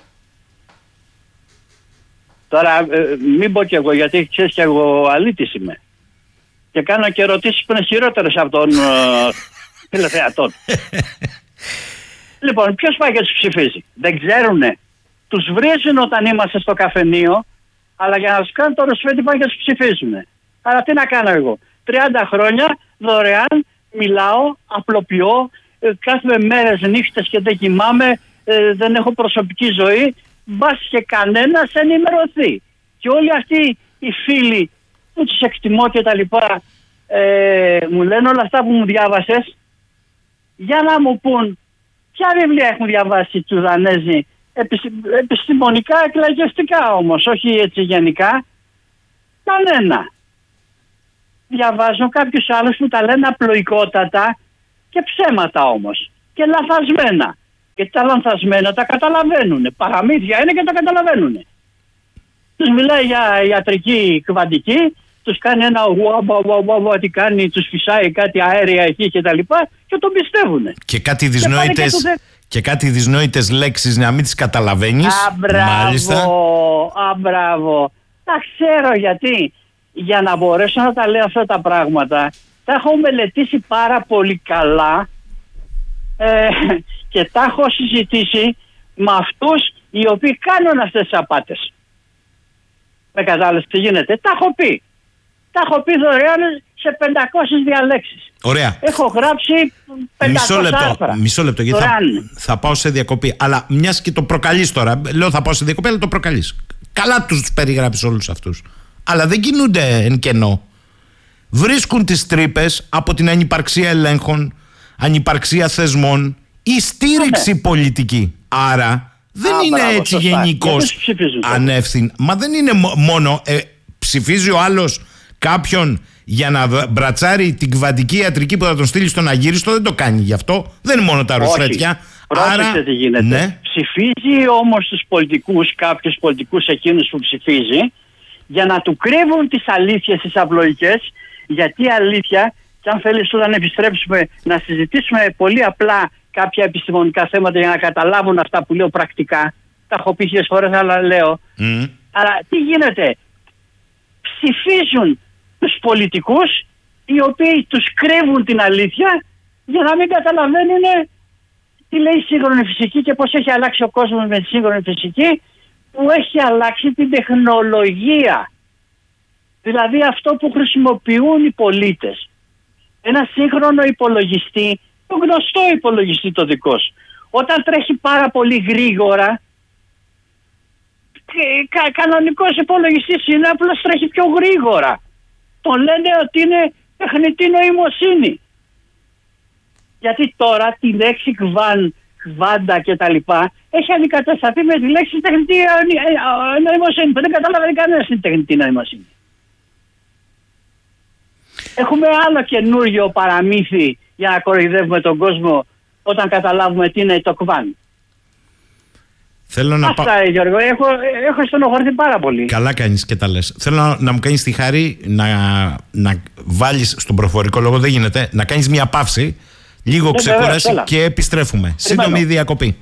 Τώρα ε, μην πω κι εγώ, γιατί ξέρεις κι εγώ αλήτης είμαι. Και κάνω και ερωτήσεις που είναι χειρότερες από τον ε, τηλεθεατών. Λοιπόν, ποιος πάει και τους ψηφίζει? Δεν ξέρουνε. Τους βρίζουν όταν είμαστε στο καφενείο, αλλά για να τους κάνουν το ρουσφέτη πάνε και τους ψηφίζουν. Άρα τι να κάνω εγώ? τριάντα χρόνια δωρεάν μιλάω, απλοποιώ, ε, κάθομαι μέρες νύχτες και δεν κοιμάμαι, ε, δεν έχω προσωπική ζωή. Μπας και κανένας ενημερωθεί. Και όλοι αυτοί οι φίλοι που τους εκτιμώ και τα λοιπά ε, μου λένε όλα αυτά που μου διάβασες, για να μου πούν ποια βιβλία έχουν διαβάσει του Δανέζη, επιστημονικά, εκλαγιαστικά όμως, όχι έτσι γενικά. Κανένα. διαβάζω κάποιους άλλους που τα λένε απλοϊκότατα και ψέματα όμως. Και λαθασμένα. Και τα λανθασμένα τα καταλαβαίνουν. Παραμύθια είναι και τα καταλαβαίνουν. Τους μιλάει για ιατρική κβαντική, τους κάνει ένα ουαμπα, τι κάνει, τους φυσάει κάτι αέρια εκεί και τα λοιπά και τον πιστεύουν. Και κάτι δυσνόητες, και, και κάτι δυσνόητες λέξεις να μην τις καταλαβαίνεις. Αμπράβο, αμπράβο. Τα ξέρω γιατί. Για να μπορέσω να τα λέω αυτά τα πράγματα, τα έχω μελετήσει πάρα πολύ καλά ε, και τα έχω συζητήσει με αυτούς οι οποίοι κάνουν αυτές τις απάτες. Με κατάλαβες τι γίνεται. Τα έχω πει. Τα έχω πει δωρεάν σε πεντακόσιες διαλέξεις. Ωραία. Έχω γράψει πεντακόσια μισό λεπτό, άρθρα. Μισό λεπτό, γιατί θα, θα πάω σε διακοπή. Αλλά μιας και το προκαλείς τώρα. Λέω θα πάω σε διακοπή, αλλά το προκαλείς. Καλά τους περιγράψεις όλους αυτούς. Αλλά δεν κινούνται εν κενό. Βρίσκουν τις τρύπες από την ανυπαρξία ελέγχων, ανυπαρξία θεσμών ή στήριξη ναι. πολιτική. Άρα δεν Α, είναι μπράβο, έτσι γενικώς ανεύθυν. Μα δεν είναι μόνο ε, ψηφίζει ο άλλος κάποιον για να μπρατσάρει την κβαντική ιατρική που θα τον στείλει στον αγύριστο. Δεν το κάνει γι' αυτό. Δεν είναι μόνο τα ρουφέτια. Πρόσεξε Άρα, τι γίνεται. Ναι. Ψηφίζει όμως τους πολιτικούς, κάποιους πολιτικούς εκείνους που ψηφίζει, για να του κρύβουν τις αλήθειες τις απλοϊκές, γιατί η αλήθεια, και αν θέλεις να επιστρέψουμε να συζητήσουμε πολύ απλά κάποια επιστημονικά θέματα για να καταλάβουν αυτά που λέω πρακτικά, τα έχω πει χίλιες φορές αλλά λέω, mm. αλλά τι γίνεται, ψηφίζουν τους πολιτικούς οι οποίοι τους κρύβουν την αλήθεια για να μην καταλαβαίνουν τι λέει η σύγχρονη φυσική και πώς έχει αλλάξει ο κόσμος με τη σύγχρονη φυσική, που έχει αλλάξει την τεχνολογία. Δηλαδή αυτό που χρησιμοποιούν οι πολίτες. Ένα σύγχρονο υπολογιστή, το γνωστό υπολογιστή το δικό σου, όταν τρέχει πάρα πολύ γρήγορα, κα, κανονικός υπολογιστής είναι, απλώς τρέχει πιο γρήγορα. Τον λένε ότι είναι τεχνητή νοημοσύνη. Γιατί τώρα τη λέξη κβάν, κβάντα και τα λοιπά έχει αντικατασταθεί με τη λέξη τεχνητή νοημοσύνη. Δεν καταλαβαίνει κανένας την τεχνητή νοημοσύνη. Έχουμε άλλο καινούργιο παραμύθι για να κοροϊδεύουμε τον κόσμο όταν καταλάβουμε τι είναι το κβάν. Θέλω να Αυτά, πα... Γιώργο, έχω, έχω στενοχωρηθεί πάρα πολύ. Καλά κάνεις και τα λες. Θέλω να, να μου κάνεις τη χάρη να, να βάλεις στον προφορικό λόγο, δεν γίνεται, να κάνεις μια παύση, λίγο ξεκουράσει και επιστρέφουμε. Σύντομη διακοπή.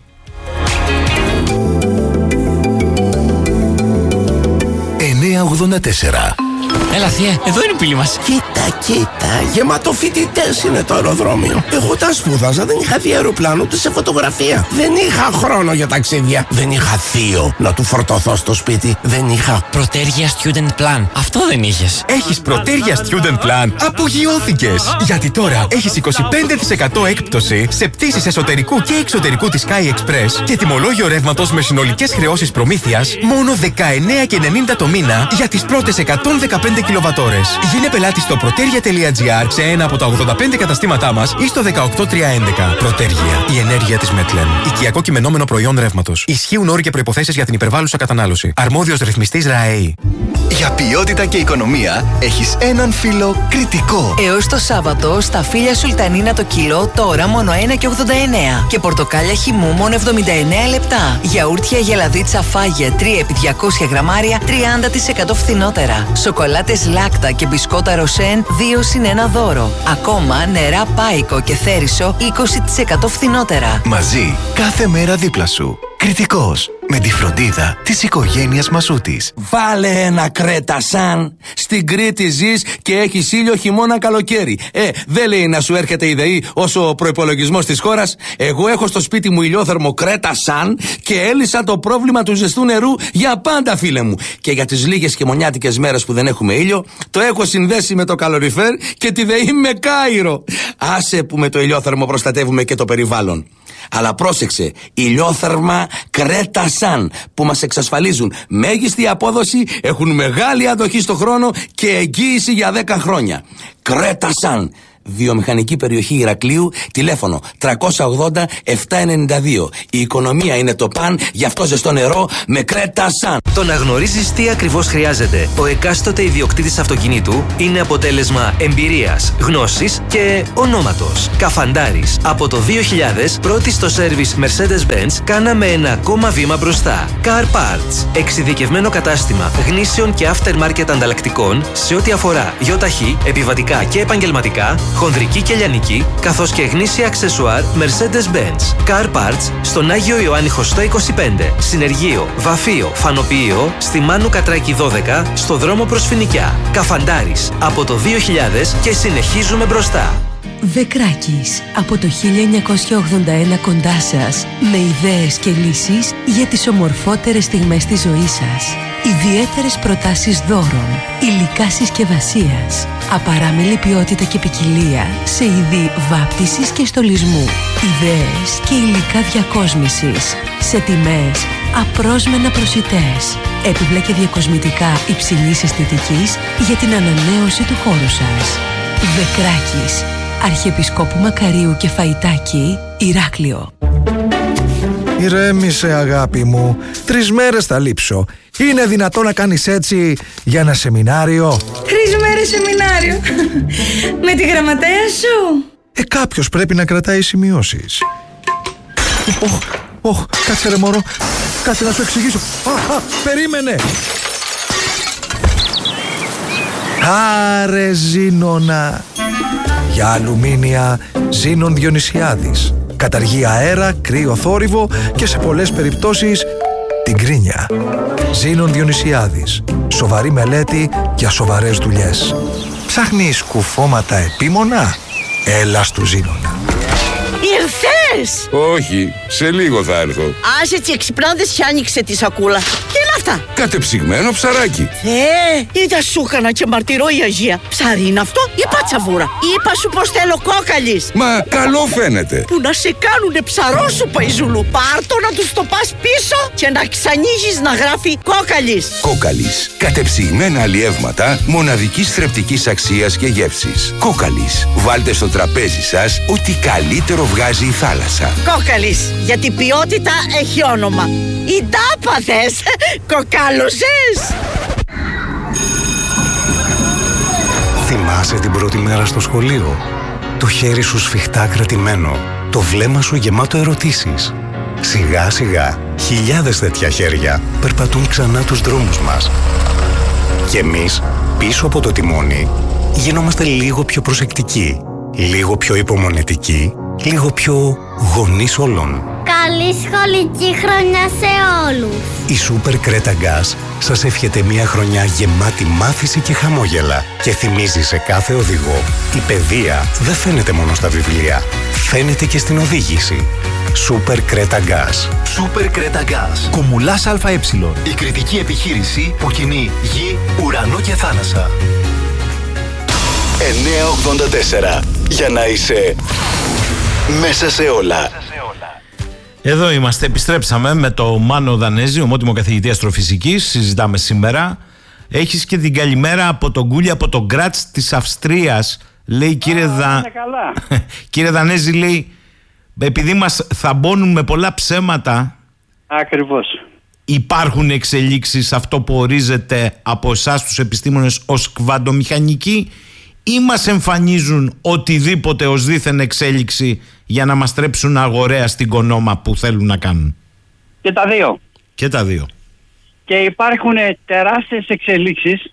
εννιακόσια ογδόντα τέσσερα. Έλα θεία, εδώ είναι η πύλη μας. Κοίτα, κοίτα, γεμάτο φοιτητές είναι το αεροδρόμιο. Εγώ τα σπούδαζα, δεν είχα δει αεροπλάνο ούτε σε φωτογραφία. Δεν είχα χρόνο για ταξίδια. Δεν είχα θείο να του φορτωθώ στο σπίτι. Δεν είχα Πρωτέργεια Student Plan. Αυτό δεν είχες. Έχεις Πρωτέργεια Student Plan. Απογειώθηκες. Γιατί τώρα έχεις είκοσι πέντε τοις εκατό έκπτωση σε πτήσεις εσωτερικού και εξωτερικού της Sky Express και τιμολόγιο ρεύματος με συνολικές χρεώσεις προμήθειας μόνο δεκαεννέα και ενενήντα το μήνα για τις πρώτες εκατόν δεκαπέντε κιλοβατόρες. Γίνε πελάτη στο protergia τελεία gr σε ένα από τα ογδόντα πέντε καταστήματά μας ή στο δεκαοκτώ τριακόσια έντεκα. Protergia, η ενέργεια της Μετλεν. Οικιακό κειμενόμενο προϊόν ρεύματος. Ισχύουν όροι και προϋποθέσεις για την υπερβάλλουσα κατανάλωση. Αρμόδιος ρυθμιστής ΡΑΕΗ. Για ποιότητα και οικονομία έχεις έναν φίλο Κρητικό. Έως το Σάββατο στα φύλλα Σουλτανίνα το κιλό τώρα μόνο ένα και ογδόντα εννέα. Και πορτοκάλια χυμού μόνο εβδομήντα εννέα λεπτά. Γιαούρτια γελαδίτσα φάγε τρία επί διακόσια γραμμάρια τριάντα τοις εκατό φθηνότερα. Σοκολάτες Λάκτα και μπισκότα Ροσέν δύο συν ένα δώρο. Ακόμα νερά Πάικο και Θέρισο είκοσι τοις εκατό φθηνότερα. Μαζί κάθε μέρα δίπλα σου. Κρητικός. Με τη φροντίδα της οικογένειας Μασούτης. Βάλε ένα Κρέτα Σαν. Στην Κρήτη ζεις και έχεις ήλιο χειμώνα καλοκαίρι. Ε, δεν λέει να σου έρχεται η ΔΕΗ όσο ο προϋπολογισμός της χώρας. Εγώ έχω στο σπίτι μου ηλιόθερμο Κρέτα Σαν και έλυσα το πρόβλημα του ζεστού νερού για πάντα, φίλε μου. Και για τις λίγες χειμωνιάτικες μέρες που δεν έχουμε ήλιο, το έχω συνδέσει με το καλοριφέρ και τη ΔΕΗ με Κάιρο. Άσε που με το ηλιόθερμο προστατεύουμε και το περιβάλλον. Αλλά πρόσεξε, ηλιόθερμα Κρέτα Σαν που μας εξασφαλίζουν μέγιστη απόδοση, έχουν μεγάλη αντοχή στο χρόνο και εγγύηση για δέκα χρόνια. Κρέτα Σαν. Βιομηχανική περιοχή Ηρακλείου, τηλέφωνο τριακόσια ογδόντα επτακόσια ενενήντα δύο. Η οικονομία είναι το παν, γι' αυτό ζεστό νερό με Κρέτα Σαν. Το να γνωρίζεις τι ακριβώς χρειάζεται ο εκάστοτε ιδιοκτήτης αυτοκινήτου είναι αποτέλεσμα εμπειρίας, γνώσης και ονόματος. Καφαντάρης. Από το δύο χιλιάδες, πρώτη στο σέρβις Mercedes-Benz, κάναμε ένα ακόμα βήμα μπροστά. Car Parts. Εξειδικευμένο κατάστημα γνήσεων και aftermarket ανταλλακτικών σε ό,τι αφορά γιοταχή, επιβατικά και επαγγελματικά, χονδρική και λιανική, καθώς και γνήσια αξεσουάρ Mercedes-Benz. Car Parts στον Άγιο Ιωάννη Χωστό είκοσι πέντε, Συνεργείο, Βαφείο, Φανοποιείο, στη Μάνου Κατράκη δώδεκα, στο δρόμο προς Φοινικιά. Καφαντάρης. Από το δύο χιλιάδες και συνεχίζουμε μπροστά. Δεκράκης, από το χίλια εννιακόσια ογδόντα ένα κοντά σας, με ιδέες και λύσεις για τις ομορφότερες στιγμές της ζωής σας. Ιδιαίτερες προτάσεις δώρων, υλικά συσκευασίας, απαράμιλη ποιότητα και ποικιλία σε είδη βάπτισης και στολισμού, ιδέες και υλικά διακόσμησης, σε τιμές απρόσμενα προσιτές, έπιπλα και διακοσμητικά υψηλής αισθητικής για την ανανέωση του χώρου σας. Δεκράκης, Αρχιεπισκόπου Μακαρίου και Φαϊτάκη, Ηράκλειο. Ηρέμησε αγάπη μου, τρεις μέρες θα λείψω. Είναι δυνατό να κάνεις έτσι για ένα σεμινάριο? Τρεις μέρες σεμινάριο? Με τη γραμματέα σου? Ε, κάποιος πρέπει να κρατάει σημειώσεις. Ωχ, ωχ, κάτσε ρε μωρό, κάτσε να σου εξηγήσω. Α, α, περίμενε. Άρε Ζήνονα. Για αλουμίνια Ζήνων Διονυσιάδης. Καταργεί αέρα, κρύο θόρυβο και σε πολλές περιπτώσεις την κρίνια. Ζήνων Διονυσιάδης. Σοβαρή μελέτη για σοβαρές δουλειές. Ψάχνεις κουφώματα επίμονα? Έλα στου Ζήνονα. Ήρθες! Όχι, σε λίγο θα έρθω. Άσε έτσι εξυπνάδες και άνοιξε τη σακούλα. Τι είναι αυτά? Κατεψυγμένο ψαράκι. Ε, είδα σου έκανα και μαρτυρώ η Αγία. Ψάρι είναι αυτό ή πατσαβούρα? Είπα σου πως θέλω κόκαλης. Μα καλό φαίνεται. Που να σε κάνουνε ψαρό σου, Παϊζούλου. Πάρτο να τους το πας πίσω και να ξανοίγεις να γράφει κόκαλης. Κόκαλης. Κατεψυγμένα αλλιεύματα μοναδικής θρεπτικής αξίας και γεύσης. Κόκαλης. Βάλτε στο τραπέζι σας ό,τι καλύτερο βγάζει η θάλασσα. Κόκαλης. Γιατί ποιότητα έχει όνομα. Οι τάπαθες. Κοκάλωσες. Θυμάσαι την πρώτη μέρα στο σχολείο? Το χέρι σου σφιχτά κρατημένο, το βλέμμα σου γεμάτο ερωτήσεις. Σιγά σιγά, χιλιάδες τέτοια χέρια περπατούν ξανά τους δρόμους μας. Και εμείς, πίσω από το τιμόνι, γινόμαστε λίγο πιο προσεκτικοί, λίγο πιο υπομονετικοί, λίγο πιο γονείς όλων. Καλή σχολική χρονιά σε όλους. Η Super Creta Gas σας εύχεται μια χρονιά γεμάτη μάθηση και χαμόγελα και θυμίζει σε κάθε οδηγό: η παιδεία δεν φαίνεται μόνο στα βιβλία, φαίνεται και στην οδήγηση. Super Creta Gas. Super Creta Gas. Κομουλάς ΑΕ. Η κριτική επιχείρηση που κινεί γη, ουρανό και θάλασσα. εννιακόσια ογδόντα τέσσερα. Για να είσαι μέσα σε όλα. Εδώ είμαστε, επιστρέψαμε με το Μάνο Δανέζη, ομότιμο καθηγητή αστροφυσικής. Συζητάμε σήμερα. Έχεις και την καλημέρα από τον Κούλι, από τον Γκράτς της Αυστρίας. Λέει κύριε, Δα... κύριε Δανέζη, λέει, επειδή μας θαμπώνουν με πολλά ψέματα. Ακριβώς. Υπάρχουν εξελίξεις, αυτό που ορίζεται από εσάς τους επιστήμονες ως κβαντομηχανική, ή μας εμφανίζουν οτιδήποτε ως δίθεν εξέλιξη για να μας τρέψουν αγοραία στην κονόμα που θέλουν να κάνουν? Και τα δύο. Και τα δύο. Και υπάρχουν τεράστιες εξελίξεις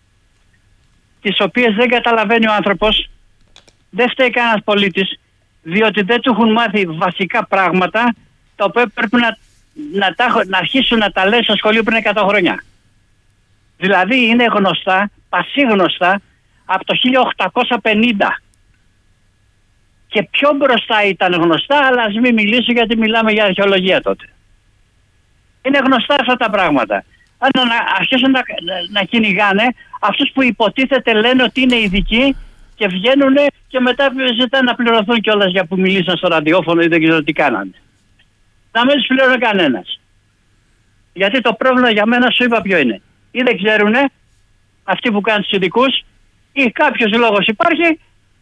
τις οποίες δεν καταλαβαίνει ο άνθρωπος, δεν φταίει κανένας πολίτης, διότι δεν του έχουν μάθει βασικά πράγματα τα οποία πρέπει να, να, τα, να αρχίσουν να τα λένε στο σχολείο πριν εκατό χρόνια. Δηλαδή είναι γνωστά, πασίγνωστα, από το χίλια οκτακόσια πενήντα. Και πιο μπροστά ήταν γνωστά, αλλά ας μην μιλήσω γιατί μιλάμε για αρχαιολογία τότε. Είναι γνωστά αυτά τα πράγματα. Αν να αρχίσουν να, να, να κυνηγάνε αυτούς που υποτίθεται λένε ότι είναι ειδικοί και βγαίνουν και μετά ζητάνε να πληρωθούν κιόλας για που μιλήσαν στο ραδιόφωνο ή δεν ξέρω τι κάνανε. Να μην τους πληρώνει κανένας. Γιατί το πρόβλημα για μένα σου είπα ποιο είναι. Ή δεν ξέρουν αυτοί που κάνουν τους ειδικούς, ή κάποιος λόγος υπάρχει,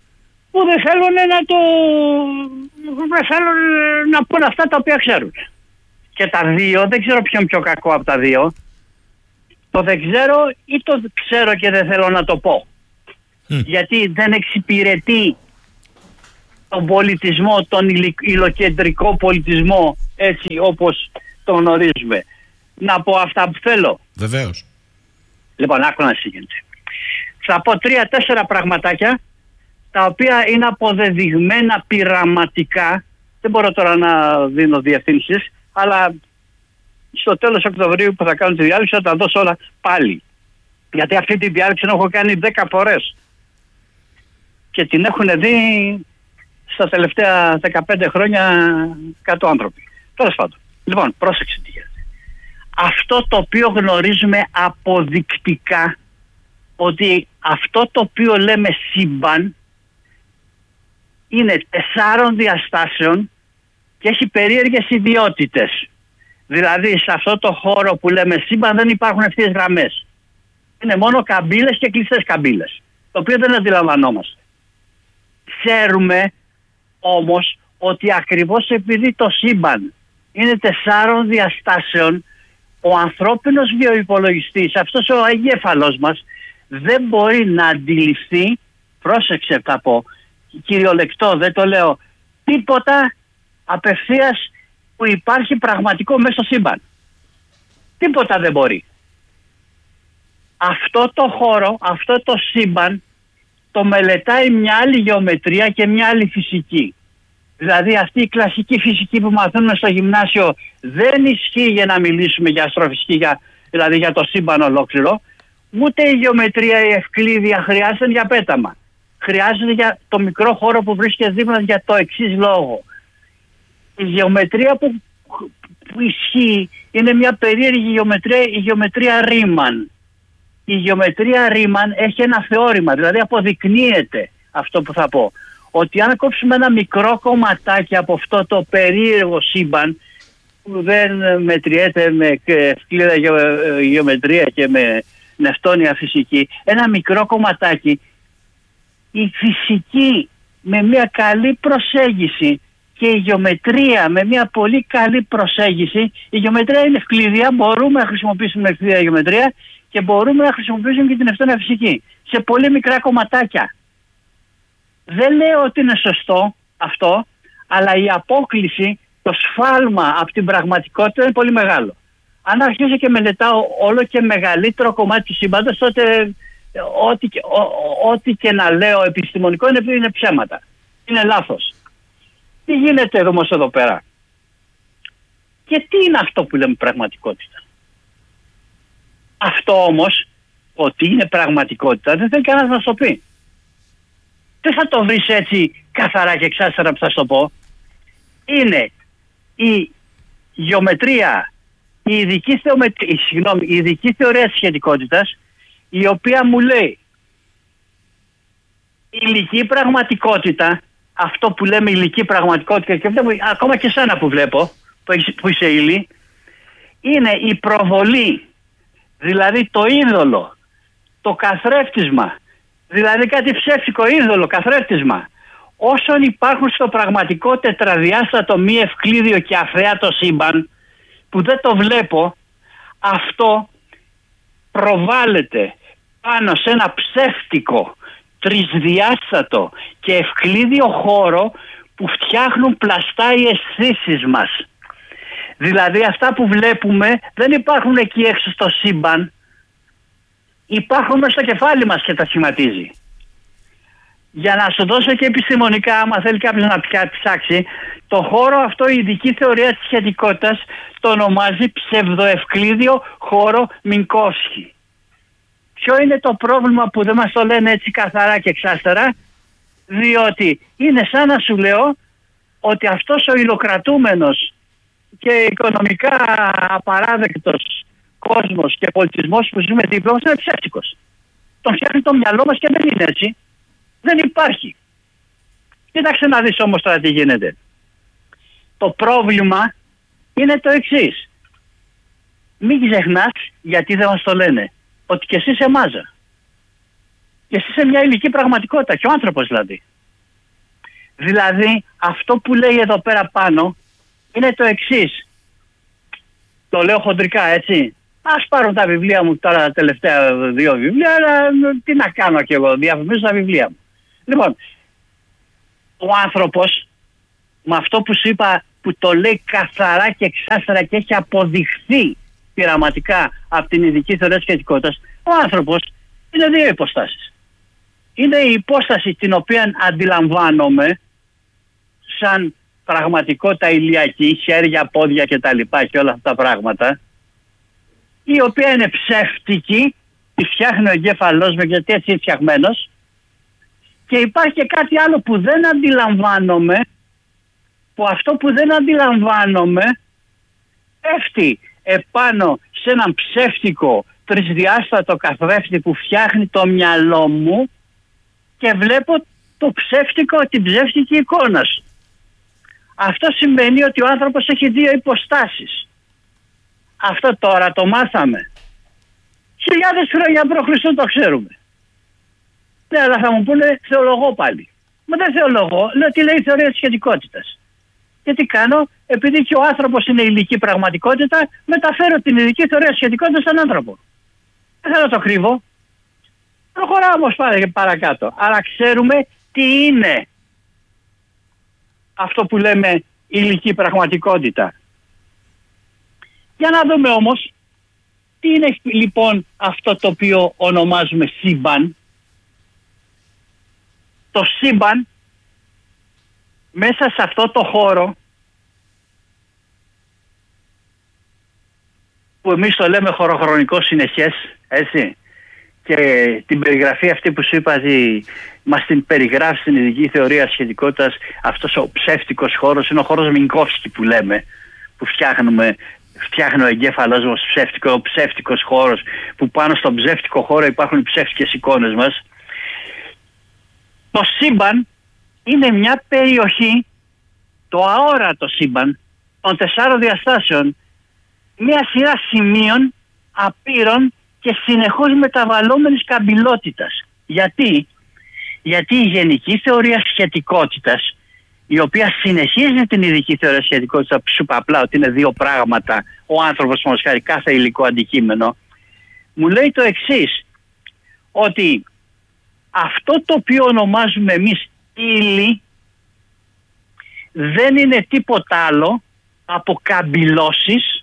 που δεν θέλουν να το... δεν θέλουν να πούν αυτά τα οποία ξέρουν. Και τα δύο, δεν ξέρω ποιον πιο κακό από τα δύο. Το δεν ξέρω ή το ξέρω και δεν θέλω να το πω. Mm. Γιατί δεν εξυπηρετεί τον πολιτισμό, τον υλοκεντρικό πολιτισμό έτσι όπως τον γνωρίζουμε. Να πω αυτά που θέλω. Βεβαίως. Λοιπόν, άκου να συγκεντρώσω. Θα πω τρία-τέσσερα πραγματάκια τα οποία είναι αποδεδειγμένα πειραματικά. Δεν μπορώ τώρα να δίνω διευθύνσεις, αλλά στο τέλος Οκτωβρίου που θα κάνω τη διάλειμμα θα τα δώσω όλα πάλι. Γιατί αυτή τη διάλειμμα την έχω κάνει δέκα φορές και την έχουν δει στα τελευταία δεκαπέντε χρόνια εκατό άνθρωποι. Τέλος πάντων. Λοιπόν, πρόσεξε τι γίνεται. Αυτό το οποίο γνωρίζουμε αποδεικτικά, ότι αυτό το οποίο λέμε σύμπαν είναι τεσσάρων διαστάσεων και έχει περίεργες ιδιότητες. Δηλαδή σε αυτό το χώρο που λέμε σύμπαν δεν υπάρχουν ευθείες γραμμές. Είναι μόνο καμπύλες και κλειστές καμπύλες, το οποίο δεν αντιλαμβανόμαστε. Ξέρουμε όμως ότι ακριβώς επειδή το σύμπαν είναι τεσσάρων διαστάσεων, ο ανθρώπινος βιοϋπολογιστής, αυτός ο εγκέφαλος μας, δεν μπορεί να αντιληφθεί, πρόσεξε θα πω, κυριολεκτό δεν το λέω, τίποτα απευθείας που υπάρχει πραγματικό μέσα στο σύμπαν. Τίποτα δεν μπορεί. Αυτό το χώρο, αυτό το σύμπαν το μελετάει μια άλλη γεωμετρία και μια άλλη φυσική. Δηλαδή αυτή η κλασική φυσική που μαθαίνουμε στο γυμνάσιο δεν ισχύει για να μιλήσουμε για αστροφυσική, για, δηλαδή για το σύμπαν ολόκληρο, ούτε η γεωμετρία, η ευκλίδια χρειάζεται για πέταμα. Χρειάζεται για το μικρό χώρο που βρίσκεται δίπλα για το εξής λόγο. Η γεωμετρία που, που ισχύει είναι μια περίεργη γεωμετρία, η γεωμετρία Ρίμαν. Η γεωμετρία Ρίμαν έχει ένα θεώρημα, δηλαδή αποδεικνύεται αυτό που θα πω. Ότι αν κόψουμε ένα μικρό κομματάκι από αυτό το περίεργο σύμπαν που δεν μετριέται με ευκλήδα γεωμετρία και με νευτόνια φυσική, ένα μικρό κομματάκι, η φυσική με μια καλή προσέγγιση και η γεωμετρία με μια πολύ καλή προσέγγιση, η γεωμετρία είναι ευκλήδια, μπορούμε να χρησιμοποιήσουμε ευκλήδια γεωμετρία και μπορούμε να χρησιμοποιήσουμε και την νευτόνια φυσική σε πολύ μικρά κομματάκια. Δεν λέω ότι είναι σωστό αυτό, αλλά η απόκλιση, το σφάλμα από την πραγματικότητα είναι πολύ μεγάλο. Αν αρχίσω και μελετάω όλο και μεγαλύτερο κομμάτι του σύμπαντος, τότε ό,τι, ό, ό,τι και να λέω επιστημονικό είναι, είναι ψέματα. Είναι λάθος. Τι γίνεται όμως εδώ πέρα? Και τι είναι αυτό που λέμε πραγματικότητα? Αυτό όμως, ότι είναι πραγματικότητα, δεν θέλει κανένας να το πει. Δεν θα το βρεις έτσι καθαρά και εξάστερα που θα σου το πω. Είναι η γεωμετρία, η ειδική, θεομετρία, συγγνώμη, η ειδική θεωρία της σχετικότητας, η οποία μου λέει η υλική πραγματικότητα, αυτό που λέμε υλική πραγματικότητα, και βλέπω, ακόμα και σένα που βλέπω, που, έχεις, που είσαι ύλη, είναι η προβολή, δηλαδή το είδωλο, το καθρέφτισμα, δηλαδή κάτι ψεύτικο είδωλο, καθρέφτισμα. Όσον υπάρχουν στο πραγματικό τετραδιάστατο μη ευκλήδιο και αθέατο σύμπαν, που δεν το βλέπω, αυτό προβάλλεται πάνω σε ένα ψεύτικο, τρισδιάστατο και ευκλήδιο χώρο που φτιάχνουν πλαστά οι αισθήσεις μας. Δηλαδή αυτά που βλέπουμε δεν υπάρχουν εκεί έξω στο σύμπαν, υπάρχουν μέσα στο κεφάλι μας και τα σχηματίζει. Για να σου δώσω και επιστημονικά, άμα θέλει κάποιος να ψάξει, το χώρο αυτό, η ειδική θεωρία της σχετικότητας το ονομάζει ψευδοευκλήδιο χώρο Μινκόφσκι. Ποιο είναι το πρόβλημα που δεν μας το λένε έτσι καθαρά και εξάστερα? Διότι είναι σαν να σου λέω ότι αυτός ο υλοκρατούμενος και οικονομικά απαράδεκτος κόσμος και πολιτισμός που ζούμε δίπλα μας είναι ψεύτικος. Τον φτιάχνει το μυαλό μας και δεν είναι έτσι. Δεν υπάρχει. Κοίταξε να δεις όμως τώρα τι γίνεται. Το πρόβλημα είναι το εξής. Μην ξεχνάς, γιατί δεν μας το λένε, ότι και εσύ είσαι μάζα. Και εσύ είσαι μια υλική πραγματικότητα, και ο άνθρωπος δηλαδή. Δηλαδή αυτό που λέει εδώ πέρα πάνω είναι το εξής. Το λέω χοντρικά, έτσι. Ας πάρουν τα βιβλία μου τώρα, τα τελευταία δύο βιβλία, αλλά τι να κάνω κι εγώ, διαφημίζω τα βιβλία μου. Λοιπόν, ο άνθρωπος με αυτό που σου είπα, που το λέει καθαρά και εξάστερα και έχει αποδειχθεί πειραματικά από την ειδική θεωρία της σχετικότητας, ο άνθρωπος είναι δύο υποστάσεις. Είναι η υπόσταση την οποία αντιλαμβάνομαι σαν πραγματικότητα ηλιακή, χέρια, πόδια και τα λοιπά και όλα αυτά τα πράγματα, η οποία είναι ψεύτικη, τη φτιάχνει ο εγκέφαλός μου γιατί έτσι είναι φτιαγμένος, και υπάρχει και κάτι άλλο που δεν αντιλαμβάνομαι, που αυτό που δεν αντιλαμβάνομαι πέφτει επάνω σε έναν ψεύτικο τρισδιάστατο καθρέφτη που φτιάχνει το μυαλό μου και βλέπω το ψεύτικο, την ψεύτικη εικόνα σου. Αυτό σημαίνει ότι ο άνθρωπος έχει δύο υποστάσεις. Αυτό τώρα το μάθαμε. Χιλιάδες χρόνια π.Χ. το ξέρουμε. Ναι, αλλά θα μου πούνε θεολογώ πάλι. Μα δεν θεολογώ, λέω τι λέει η θεωρία της σχετικότητας. Και τι κάνω, επειδή και ο άνθρωπος είναι ηλική πραγματικότητα, μεταφέρω την ειδική θεωρία της σχετικότητας στον άνθρωπο. Δεν θέλω να το κρύβω. Προχωράω όμως πάλι παρακάτω. Άρα ξέρουμε τι είναι αυτό που λέμε ηλική πραγματικότητα. Για να δούμε όμως τι είναι λοιπόν αυτό το οποίο ονομάζουμε σύμπαν. Το σύμπαν μέσα σε αυτό το χώρο που εμείς το λέμε χωροχρονικό συνεχές, έτσι, και την περιγραφή αυτή που σου είπα ότι μας την περιγράφει στην ειδική θεωρία σχετικότητας, αυτός ο ψεύτικος χώρος είναι ο χώρος Μινκόφσκι που λέμε, που φτιάχνουμε, φτιάχνει ο εγκέφαλός μας, ψεύτικο, ο ψεύτικος χώρος, που πάνω στον ψεύτικο χώρο υπάρχουν οι ψεύτικες εικόνες μας. Το σύμπαν είναι μια περιοχή, το αόρατο σύμπαν των τεσσάρων διαστάσεων, μια σειρά σημείων απείρων και συνεχώς μεταβαλλόμενης καμπυλότητας. Γιατί? Γιατί η γενική θεωρία σχετικότητας, η οποία συνεχίζει την ειδική θεωρία σχετικότητας, που σου είπα απλά ότι είναι δύο πράγματα, ο άνθρωπος μας χάρη κάθε υλικό αντικείμενο, μου λέει το εξής, ότι αυτό το οποίο ονομάζουμε εμείς ύλη δεν είναι τίποτα άλλο από καμπυλώσεις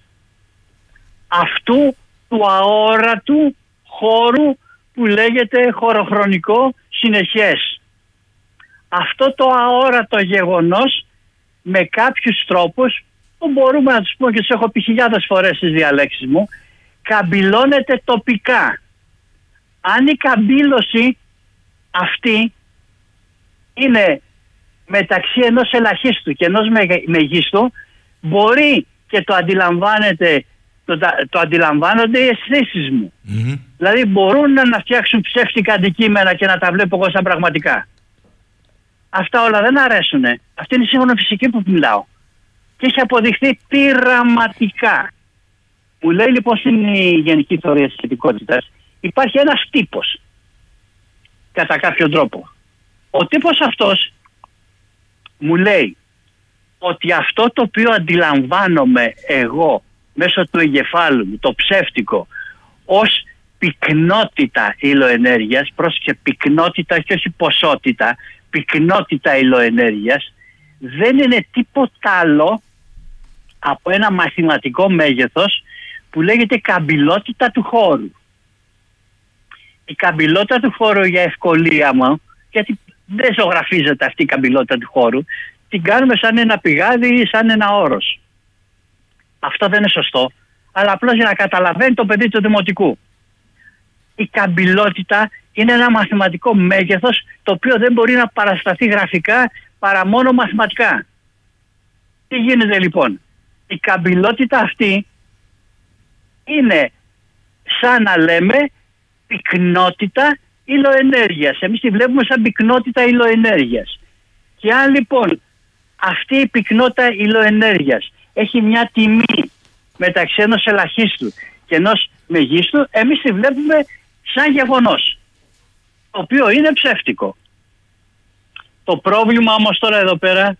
αυτού του αόρατου χώρου που λέγεται χωροχρονικό συνεχές. Αυτό το αόρατο γεγονός με κάποιους τρόπους που μπορούμε να τους πούμε και τους έχω πει χιλιάδες φορές στις διαλέξεις μου, καμπυλώνεται τοπικά. Αν η καμπύλωση αυτή είναι μεταξύ ενός ελαχίστου και ενός μεγίστου, μπορεί και το αντιλαμβάνεται Το, το αντιλαμβάνονται οι αισθήσεις μου. Mm-hmm. Δηλαδή μπορούν να, να φτιάξουν ψεύτικα αντικείμενα και να τα βλέπω εγώ σαν πραγματικά. Αυτά όλα δεν αρέσουνε. Αυτή είναι η σύγχρονη φυσική που μιλάω. Και έχει αποδειχθεί πειραματικά. Μου λέει λοιπόν στην γενική θεωρία της σχετικότητας υπάρχει ένας τύπος. Κατά κάποιο τρόπο. Ο τύπος αυτός μου λέει ότι αυτό το οποίο αντιλαμβάνομαι εγώ μέσω του εγκεφάλου μου, το ψεύτικο, ως πυκνότητα υλοενέργειας, πρόσεχε, πυκνότητα και όχι ποσότητα, πυκνότητα υλοενέργειας, δεν είναι τίποτα άλλο από ένα μαθηματικό μέγεθος που λέγεται καμπυλότητα του χώρου. Η καμπυλότητα του χώρου, για ευκολία μου, γιατί δεν ζωγραφίζεται αυτή η καμπυλότητα του χώρου, την κάνουμε σαν ένα πηγάδι ή σαν ένα όρος. Αυτό δεν είναι σωστό, αλλά απλώς για να καταλαβαίνει το παιδί του δημοτικού. Η καμπυλότητα είναι ένα μαθηματικό μέγεθος το οποίο δεν μπορεί να παρασταθεί γραφικά παρά μόνο μαθηματικά. Τι γίνεται λοιπόν? Η καμπυλότητα αυτή είναι σαν να λέμε πυκνότητα υλοενέργειας. Εμείς τη βλέπουμε σαν πυκνότητα υλοενέργειας. Και αν λοιπόν αυτή η πυκνότητα υλοενέργειας έχει μια τιμή μεταξύ ενός ελαχίστου και ενός μεγίστου, εμείς τη βλέπουμε σαν γεγονός, το οποίο είναι ψεύτικο. Το πρόβλημα όμως τώρα εδώ πέρα,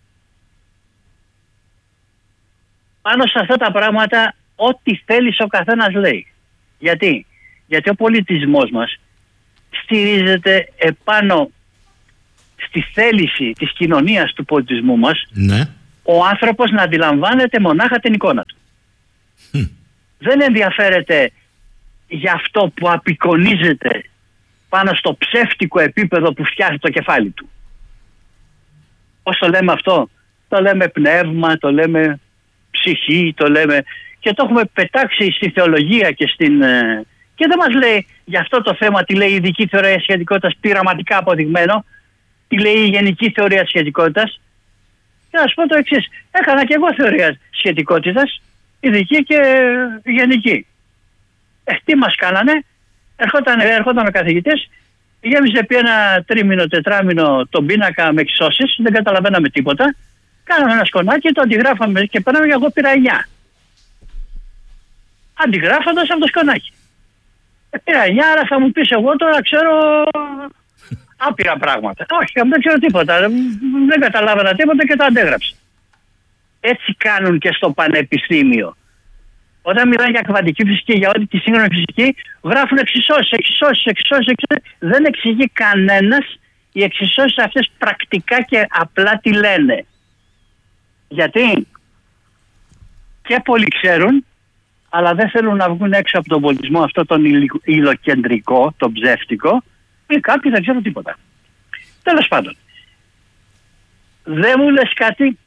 πάνω σε αυτά τα πράγματα, ό,τι θέλεις ο καθένας λέει. Γιατί? Γιατί ο πολιτισμός μας στηρίζεται επάνω στη θέληση της κοινωνίας, του πολιτισμού μας, ναι, ο άνθρωπος να αντιλαμβάνεται μονάχα την εικόνα του. Mm. Δεν ενδιαφέρεται για αυτό που απεικονίζεται πάνω στο ψεύτικο επίπεδο που φτιάχνει το κεφάλι του. Πώς το λέμε αυτό? Το λέμε πνεύμα, το λέμε ψυχή, το λέμε... Και το έχουμε πετάξει στη θεολογία και στην... Και δεν μας λέει για αυτό το θέμα τι λέει η ειδική θεωρία σχετικότητας, πειραματικά αποδειγμένο, τι λέει η γενική θεωρία σχετικότητας. Και να σου πω το εξής, έκανα και εγώ θεωρία σχετικότητας, ειδική και γενική. Ε, τι μας κάνανε, ερχόταν, ερχόταν ο καθηγητής, γέμιζε επί ένα τρίμηνο, τετράμινο τον πίνακα με εξισώσεις, δεν καταλαβαίναμε τίποτα. Κάναμε ένα σκονάκι, το αντιγράφαμε και πέραμε, εγώ πήρα εννιά. Αντιγράφοντας από το σκονάκι. Ε, πήρα εννιά, άρα θα μου πεις εγώ τώρα ξέρω άπειρα πράγματα. Όχι, δεν ξέρω τίποτα. Δεν καταλάβαινα τίποτα και το αντέγραψα. Έτσι κάνουν και στο πανεπιστήμιο. Όταν μιλάνε για κβαντική φυσική, για ό,τι τη σύγχρονη φυσική, γράφουν εξισώσεις, εξισώσεις, εξισώσεις, εξισώσεις. Δεν εξηγεί κανένας οι εξισώσεις αυτές πρακτικά και απλά τι λένε. Γιατί? Και πολλοί ξέρουν, αλλά δεν θέλουν να βγουν έξω από τον πολιτισμό αυτό τον υλοκεντρικό, τον ψεύτικο, ή κάποιοι δεν ξέρουν τίποτα. Τέλος πάντων, δεν μου λες κάτι,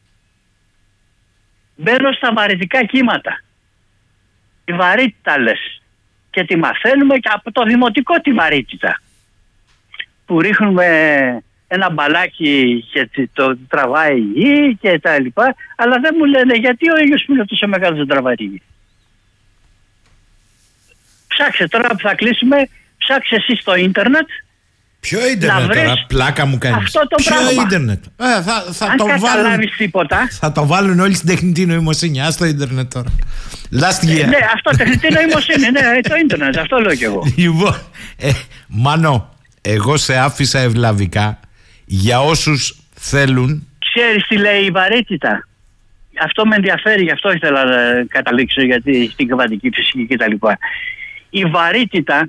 μπαίνω στα βαρυτικά κύματα. Η βαρύτητα λες και τη μαθαίνουμε και από το δημοτικό τη βαρύτητα. Που ρίχνουμε ένα μπαλάκι και το τραβάει η γη και τα λοιπά, αλλά δεν μου λένε γιατί ο ήλιος που είναι τόσο μεγάλος δεν τραβάει η γη. Ψάξε τώρα που θα κλείσουμε, ψάξε εσύ στο ίντερνετ. Ποιο ίντερνετ τώρα, πλάκα μου κάνεις? Αυτό το Ποιο πράγμα. ίντερνετ? Ε, θα, θα Αν το καταλάβεις τίποτα. Θα το βάλουν όλοι στην τεχνητή νοημοσύνη. Ας το ίντερνετ τώρα. Last year. Ε, ναι, αυτό τεχνητή νοημοσύνη, ναι, το ίντερνετ, αυτό λέω κι εγώ. Λοιπόν, ε, Μάνο, εγώ σε άφησα ευλαβικά για όσους θέλουν. Ξέρεις τι λέει η βαρύτητα? Αυτό με ενδιαφέρει, γι' αυτό ήθελα να καταλήξω, γιατί στην κβαντική φυσική κτλ. Η βαρύτητα,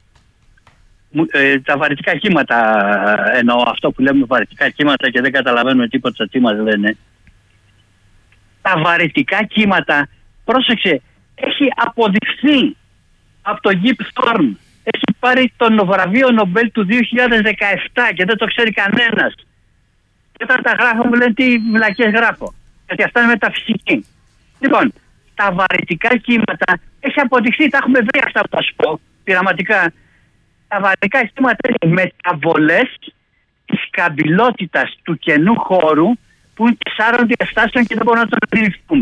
ε, τα βαρυτικά κύματα, εννοώ αυτό που λέμε βαρυτικά κύματα και δεν καταλαβαίνουμε τίποτα τι μας λένε. Τα βαρυτικά κύματα, πρόσεξε, έχει αποδειχθεί από το Gyp Thorne. Έχει πάρει το βραβείο Νομπέλ του δύο χιλιάδες δεκαεπτά και δεν το ξέρει κανένας. Και όταν τα γράφω μου λένε τι βλακές γράφω. Γιατί αυτά είναι μεταφυσική. Λοιπόν, τα βαρυτικά κύματα έχει αποδειχθεί, τα έχουμε βρει αυτά που θα σου πω, πειραματικά. Τα βαρυτικά κύματα είναι μεταβολές της καμπυλότητας του κενού χώρου που είναι τεσσάρων διαστάσεων και δεν μπορούν να το αντιληφθούν.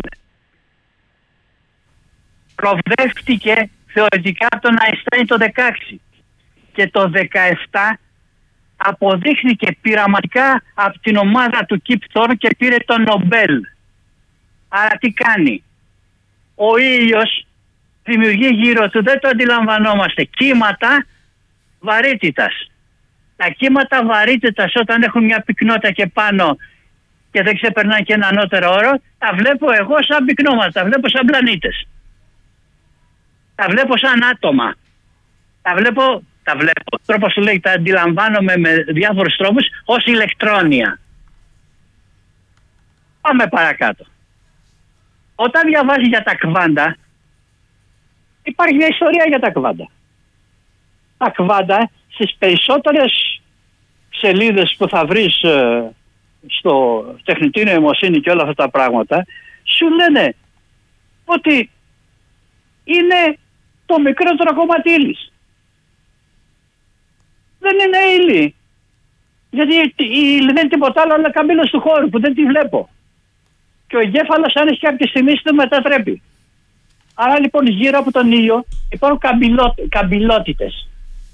Προβλέφτηκε θεωρητικά από τον Αϊνστάιν το δεκαέξι και το δεκαεπτά αποδείχθηκε πειραματικά από την ομάδα του Gyp Thorne και πήρε το Νομπέλ. Άρα τι κάνει? Ο ήλιος δημιουργεί γύρω του, δεν το αντιλαμβανόμαστε, κύματα βαρύτητας. Τα κύματα βαρύτητας όταν έχουν μια πυκνότητα και πάνω και δεν ξεπερνάνε και ένα ανώτερο όρο, τα βλέπω εγώ σαν πυκνώματα, τα βλέπω σαν πλανήτες. Τα βλέπω σαν άτομα. Τα βλέπω, τα βλέπω, τρόπος του λέει, τα αντιλαμβάνομαι με διάφορους τρόπους ως ηλεκτρόνια. Πάμε παρακάτω. Όταν διαβάζει για τα κβάντα, υπάρχει μια ιστορία για τα κβάντα. Τα κβάντα στις περισσότερες σελίδες που θα βρεις ε, στο τεχνητή νοημοσύνη και όλα αυτά τα πράγματα, σου λένε ότι είναι το μικρότερο κομμάτι ύλης. Δεν είναι ύλη. Γιατί η ύλη δεν είναι τίποτα άλλο αλλά καμπύλωση του χώρου που δεν τη βλέπω. Και ο εγκέφαλος αν έχει κάποια στιγμή το μετατρέπει. Άρα λοιπόν γύρω από τον ήλιο υπάρχουν καμπυλό, καμπυλότητες.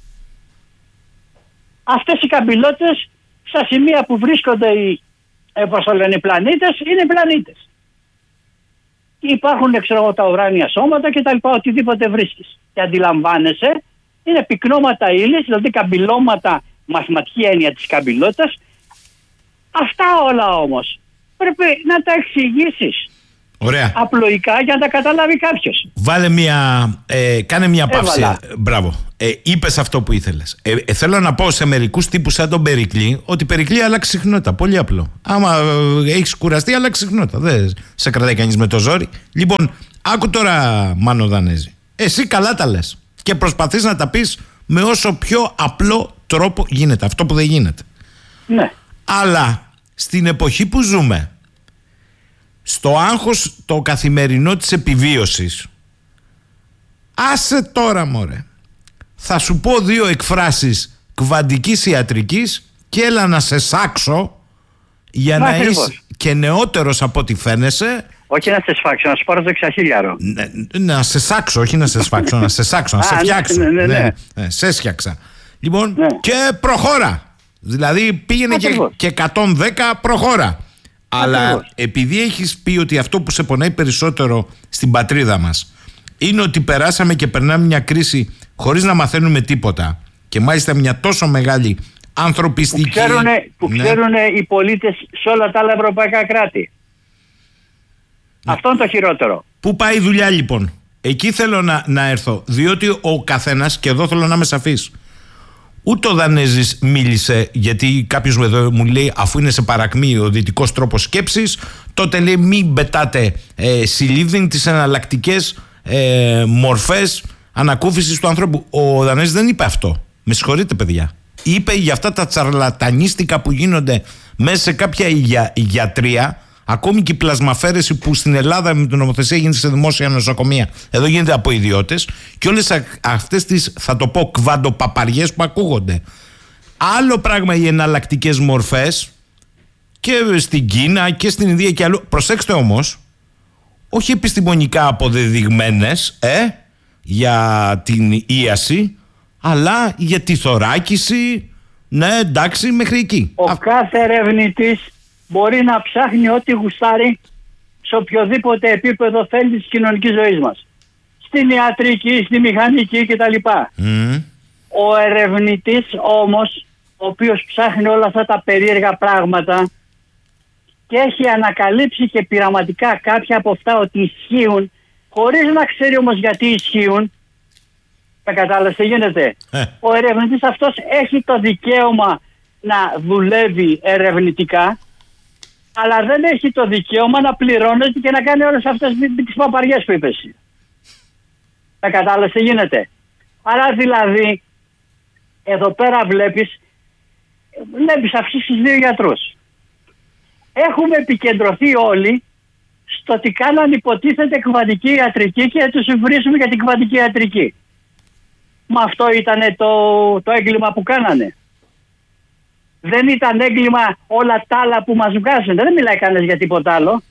Αυτές οι καμπυλότητες στα σημεία που βρίσκονται οι, όπως το λένε, οι πλανήτες είναι πλανήτες. Υπάρχουν ξέρω, τα ουράνια σώματα και τα λοιπά, οτιδήποτε βρίσκεις. Και αντιλαμβάνεσαι, είναι πυκνώματα ύλης, δηλαδή καμπυλώματα, μαθηματική έννοια της καμπυλότητας, Αυτά όλα όμως πρέπει να τα εξηγήσεις. Ωραία. Απλοϊκά για να τα καταλάβει κάποιος. Βάλε μια. Ε, κάνε μια παύση. Έβαλα. Μπράβο. Ε, είπες αυτό που ήθελες. Ε, ε, θέλω να πω σε μερικούς τύπους σαν τον Περικλή ότι Περικλή αλλάξει συχνότητα. Πολύ απλό. Άμα ε, έχεις κουραστεί, αλλάξει συχνότητα. Δεν σε κρατάει κανείς με το ζόρι. Λοιπόν, άκου τώρα, Μάνο Δανέζη. Εσύ καλά τα λες. Και προσπαθείς να τα πεις με όσο πιο απλό τρόπο γίνεται. Αυτό που δεν γίνεται. Ναι. Αλλά στην εποχή που ζούμε, στο άγχος το καθημερινό της επιβίωσης, άσε τώρα μωρέ, θα σου πω δύο εκφράσεις κβαντικής ιατρικής και έλα να σε σάξω για Μα, να ακριβώς. είσαι και νεότερος από ό,τι φαίνεσαι. Όχι να σε σφάξω, να σου πάρω το εξαχίλιαρο. Ναι, να σε σάξω, όχι να σε σφάξω, να σε σάξω, να σε Α, ναι, φτιάξω. ναι, ναι, ναι. Ναι, σε σφιάξα. Λοιπόν, και προχώρα. Δηλαδή πήγαινε και, και εκατόν δέκα, προχώρα. Αλλά Ακριβώς. επειδή έχεις πει ότι αυτό που σε πονάει περισσότερο στην πατρίδα μας είναι ότι περάσαμε και περνάμε μια κρίση χωρίς να μαθαίνουμε τίποτα, και μάλιστα μια τόσο μεγάλη ανθρωπιστική. Που ξέρουν, που Ναι. ξέρουν οι πολίτες σε όλα τα άλλα ευρωπαϊκά κράτη. Ναι. Αυτό είναι το χειρότερο. Πού πάει η δουλειά λοιπόν? Εκεί θέλω να, να έρθω. Διότι ο καθένας, και εδώ θέλω να είμαι σαφής, ούτε ο Δανέζης μίλησε, γιατί κάποιος μου εδώ μου λέει, αφού είναι σε παρακμή ο δυτικός τρόπος σκέψης, τότε λέει μην πετάτε ε, συλλήβδιν τις εναλλακτικές ε, μορφές ανακούφισης του ανθρώπου. Ο Δανέζης δεν είπε αυτό. Με συγχωρείτε παιδιά. Είπε για αυτά τα τσαρλατανίστικα που γίνονται μέσα σε κάποια υγεια, υγειατρία. Ακόμη και η πλασμαφέρεση που στην Ελλάδα με την νομοθεσία γίνεται σε δημόσια νοσοκομεία, εδώ γίνεται από ιδιώτες, και όλες αυτές τις, θα το πω, κβαντοπαπαριές που ακούγονται. Άλλο πράγμα οι εναλλακτικές μορφές και στην Κίνα και στην Ινδία και αλλού. Προσέξτε όμως, όχι επιστημονικά αποδεδειγμένες ε, για την ίαση, αλλά για τη θωράκιση. Ναι, εντάξει, μέχρι εκεί. Ο κάθε ερευνητής μπορεί να ψάχνει ό,τι γουστάρει σε οποιοδήποτε επίπεδο θέλει της κοινωνικής ζωής μας. Στην ιατρική, στη μηχανική κτλ. Mm. Ο ερευνητής όμως, ο οποίος ψάχνει όλα αυτά τα περίεργα πράγματα και έχει ανακαλύψει και πειραματικά κάποια από αυτά ότι ισχύουν, χωρίς να ξέρει όμως γιατί ισχύουν, με κατάλαβες τι γίνεται. Ε. Ο ερευνητής αυτός έχει το δικαίωμα να δουλεύει ερευνητικά, αλλά δεν έχει το δικαίωμα να πληρώνεται και να κάνει όλες αυτές τις παπαριές που είπες. Με κατάλαβες τι γίνεται. Άρα δηλαδή, εδώ πέρα βλέπεις, βλέπεις αυτούς τους δύο γιατρούς. Έχουμε επικεντρωθεί όλοι στο ότι κάναν υποτίθεται κβαντική ιατρική και τους βρίζουμε για την κβαντική ιατρική. Μα αυτό ήταν το, το έγκλημα που κάνανε. Δεν ήταν έγκλημα όλα τα άλλα που μας βγάζουν. Δεν μιλάει κανένας για τίποτα άλλο.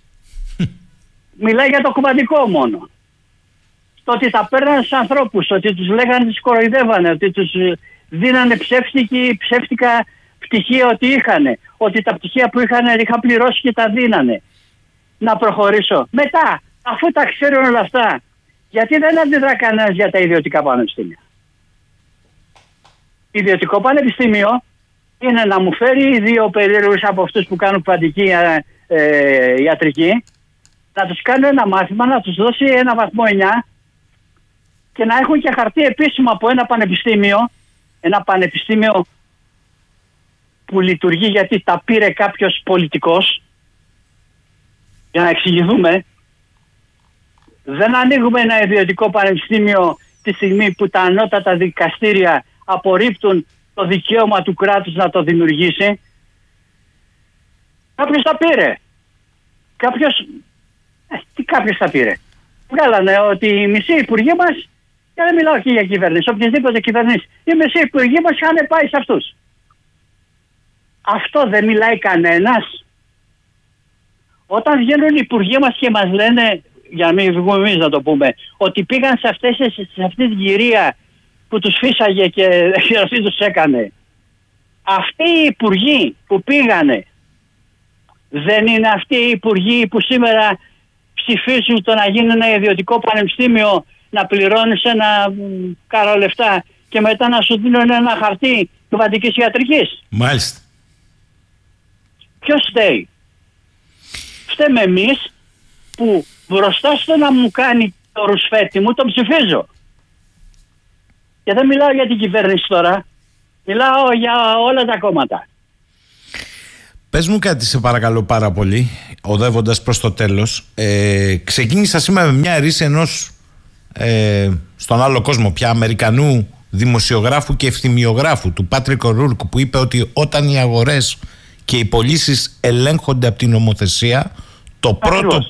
Μιλάει για το κβαντικό μόνο. Το ότι τα παίρνανε στους ανθρώπους, ότι τους λέγανε, τους κοροϊδεύανε, ότι τους δίνανε ψεύτικη, ψεύτικα πτυχία ότι είχανε, ότι τα πτυχία που είχαν είχαν πληρώσει και τα δίνανε. Να προχωρήσω. Μετά, αφού τα ξέρουν όλα αυτά, γιατί δεν αντιδρά κανένας για τα ιδιωτικά πανεπιστήμια? Ιδιωτικό πανεπιστήμιο είναι να μου φέρει δύο περίεργους από αυτούς που κάνουν κβαντική ε, ε, ιατρική, να τους κάνει ένα μάθημα, να τους δώσει ένα βαθμό εννιά και να έχουν και χαρτί επίσημο από ένα πανεπιστήμιο, ένα πανεπιστήμιο που λειτουργεί γιατί τα πήρε κάποιος πολιτικός, για να εξηγηθούμε. Δεν ανοίγουμε ένα ιδιωτικό πανεπιστήμιο τη στιγμή που τα ανώτατα δικαστήρια απορρίπτουν το δικαίωμα του κράτους να το δημιουργήσει. Κάποιος τα πήρε. Κάποιος... Ε, τι κάποιος τα πήρε? Βγάλανε ότι οι μισοί υπουργοί μας, και δεν μιλάω και για κυβέρνηση, οποιασδήποτε κυβέρνηση, οι μισοί υπουργοί μας είχαν πάει σε αυτούς. Αυτό δεν μιλάει κανένας? Όταν βγαίνουν οι υπουργοί μας και μας λένε, για να μην βγούμε εμείς να το πούμε, ότι πήγαν σε, αυτές, σε αυτή την κυρία που τους φύσαγε και τι τους έκανε. Αυτοί οι υπουργοί που πήγανε δεν είναι αυτοί οι υπουργοί που σήμερα ψηφίζουν το να γίνει ένα ιδιωτικό πανεπιστήμιο, να πληρώνεις ένα κάρο λεφτά και μετά να σου δίνουν ένα χαρτί κβαντικής ιατρικής? Μάλιστα. Ποιος φταίει? Φταίμε εμείς που μπροστά στο να μου κάνει το ρουσφέτη μου τον ψηφίζω. Και δεν μιλάω για την κυβέρνηση τώρα, μιλάω για όλα τα κόμματα. Πες μου κάτι σε παρακαλώ πάρα πολύ, οδεύοντας προς το τέλος. Ε, ξεκίνησα σήμερα με μια ρίση ενός ε, στον άλλο κόσμο πια Αμερικανού δημοσιογράφου και ευθυμιογράφου, του Πάτρικ O'Rourke, που είπε ότι όταν οι αγορές και οι πωλήσεις ελέγχονται από την νομοθεσία, το πρώτο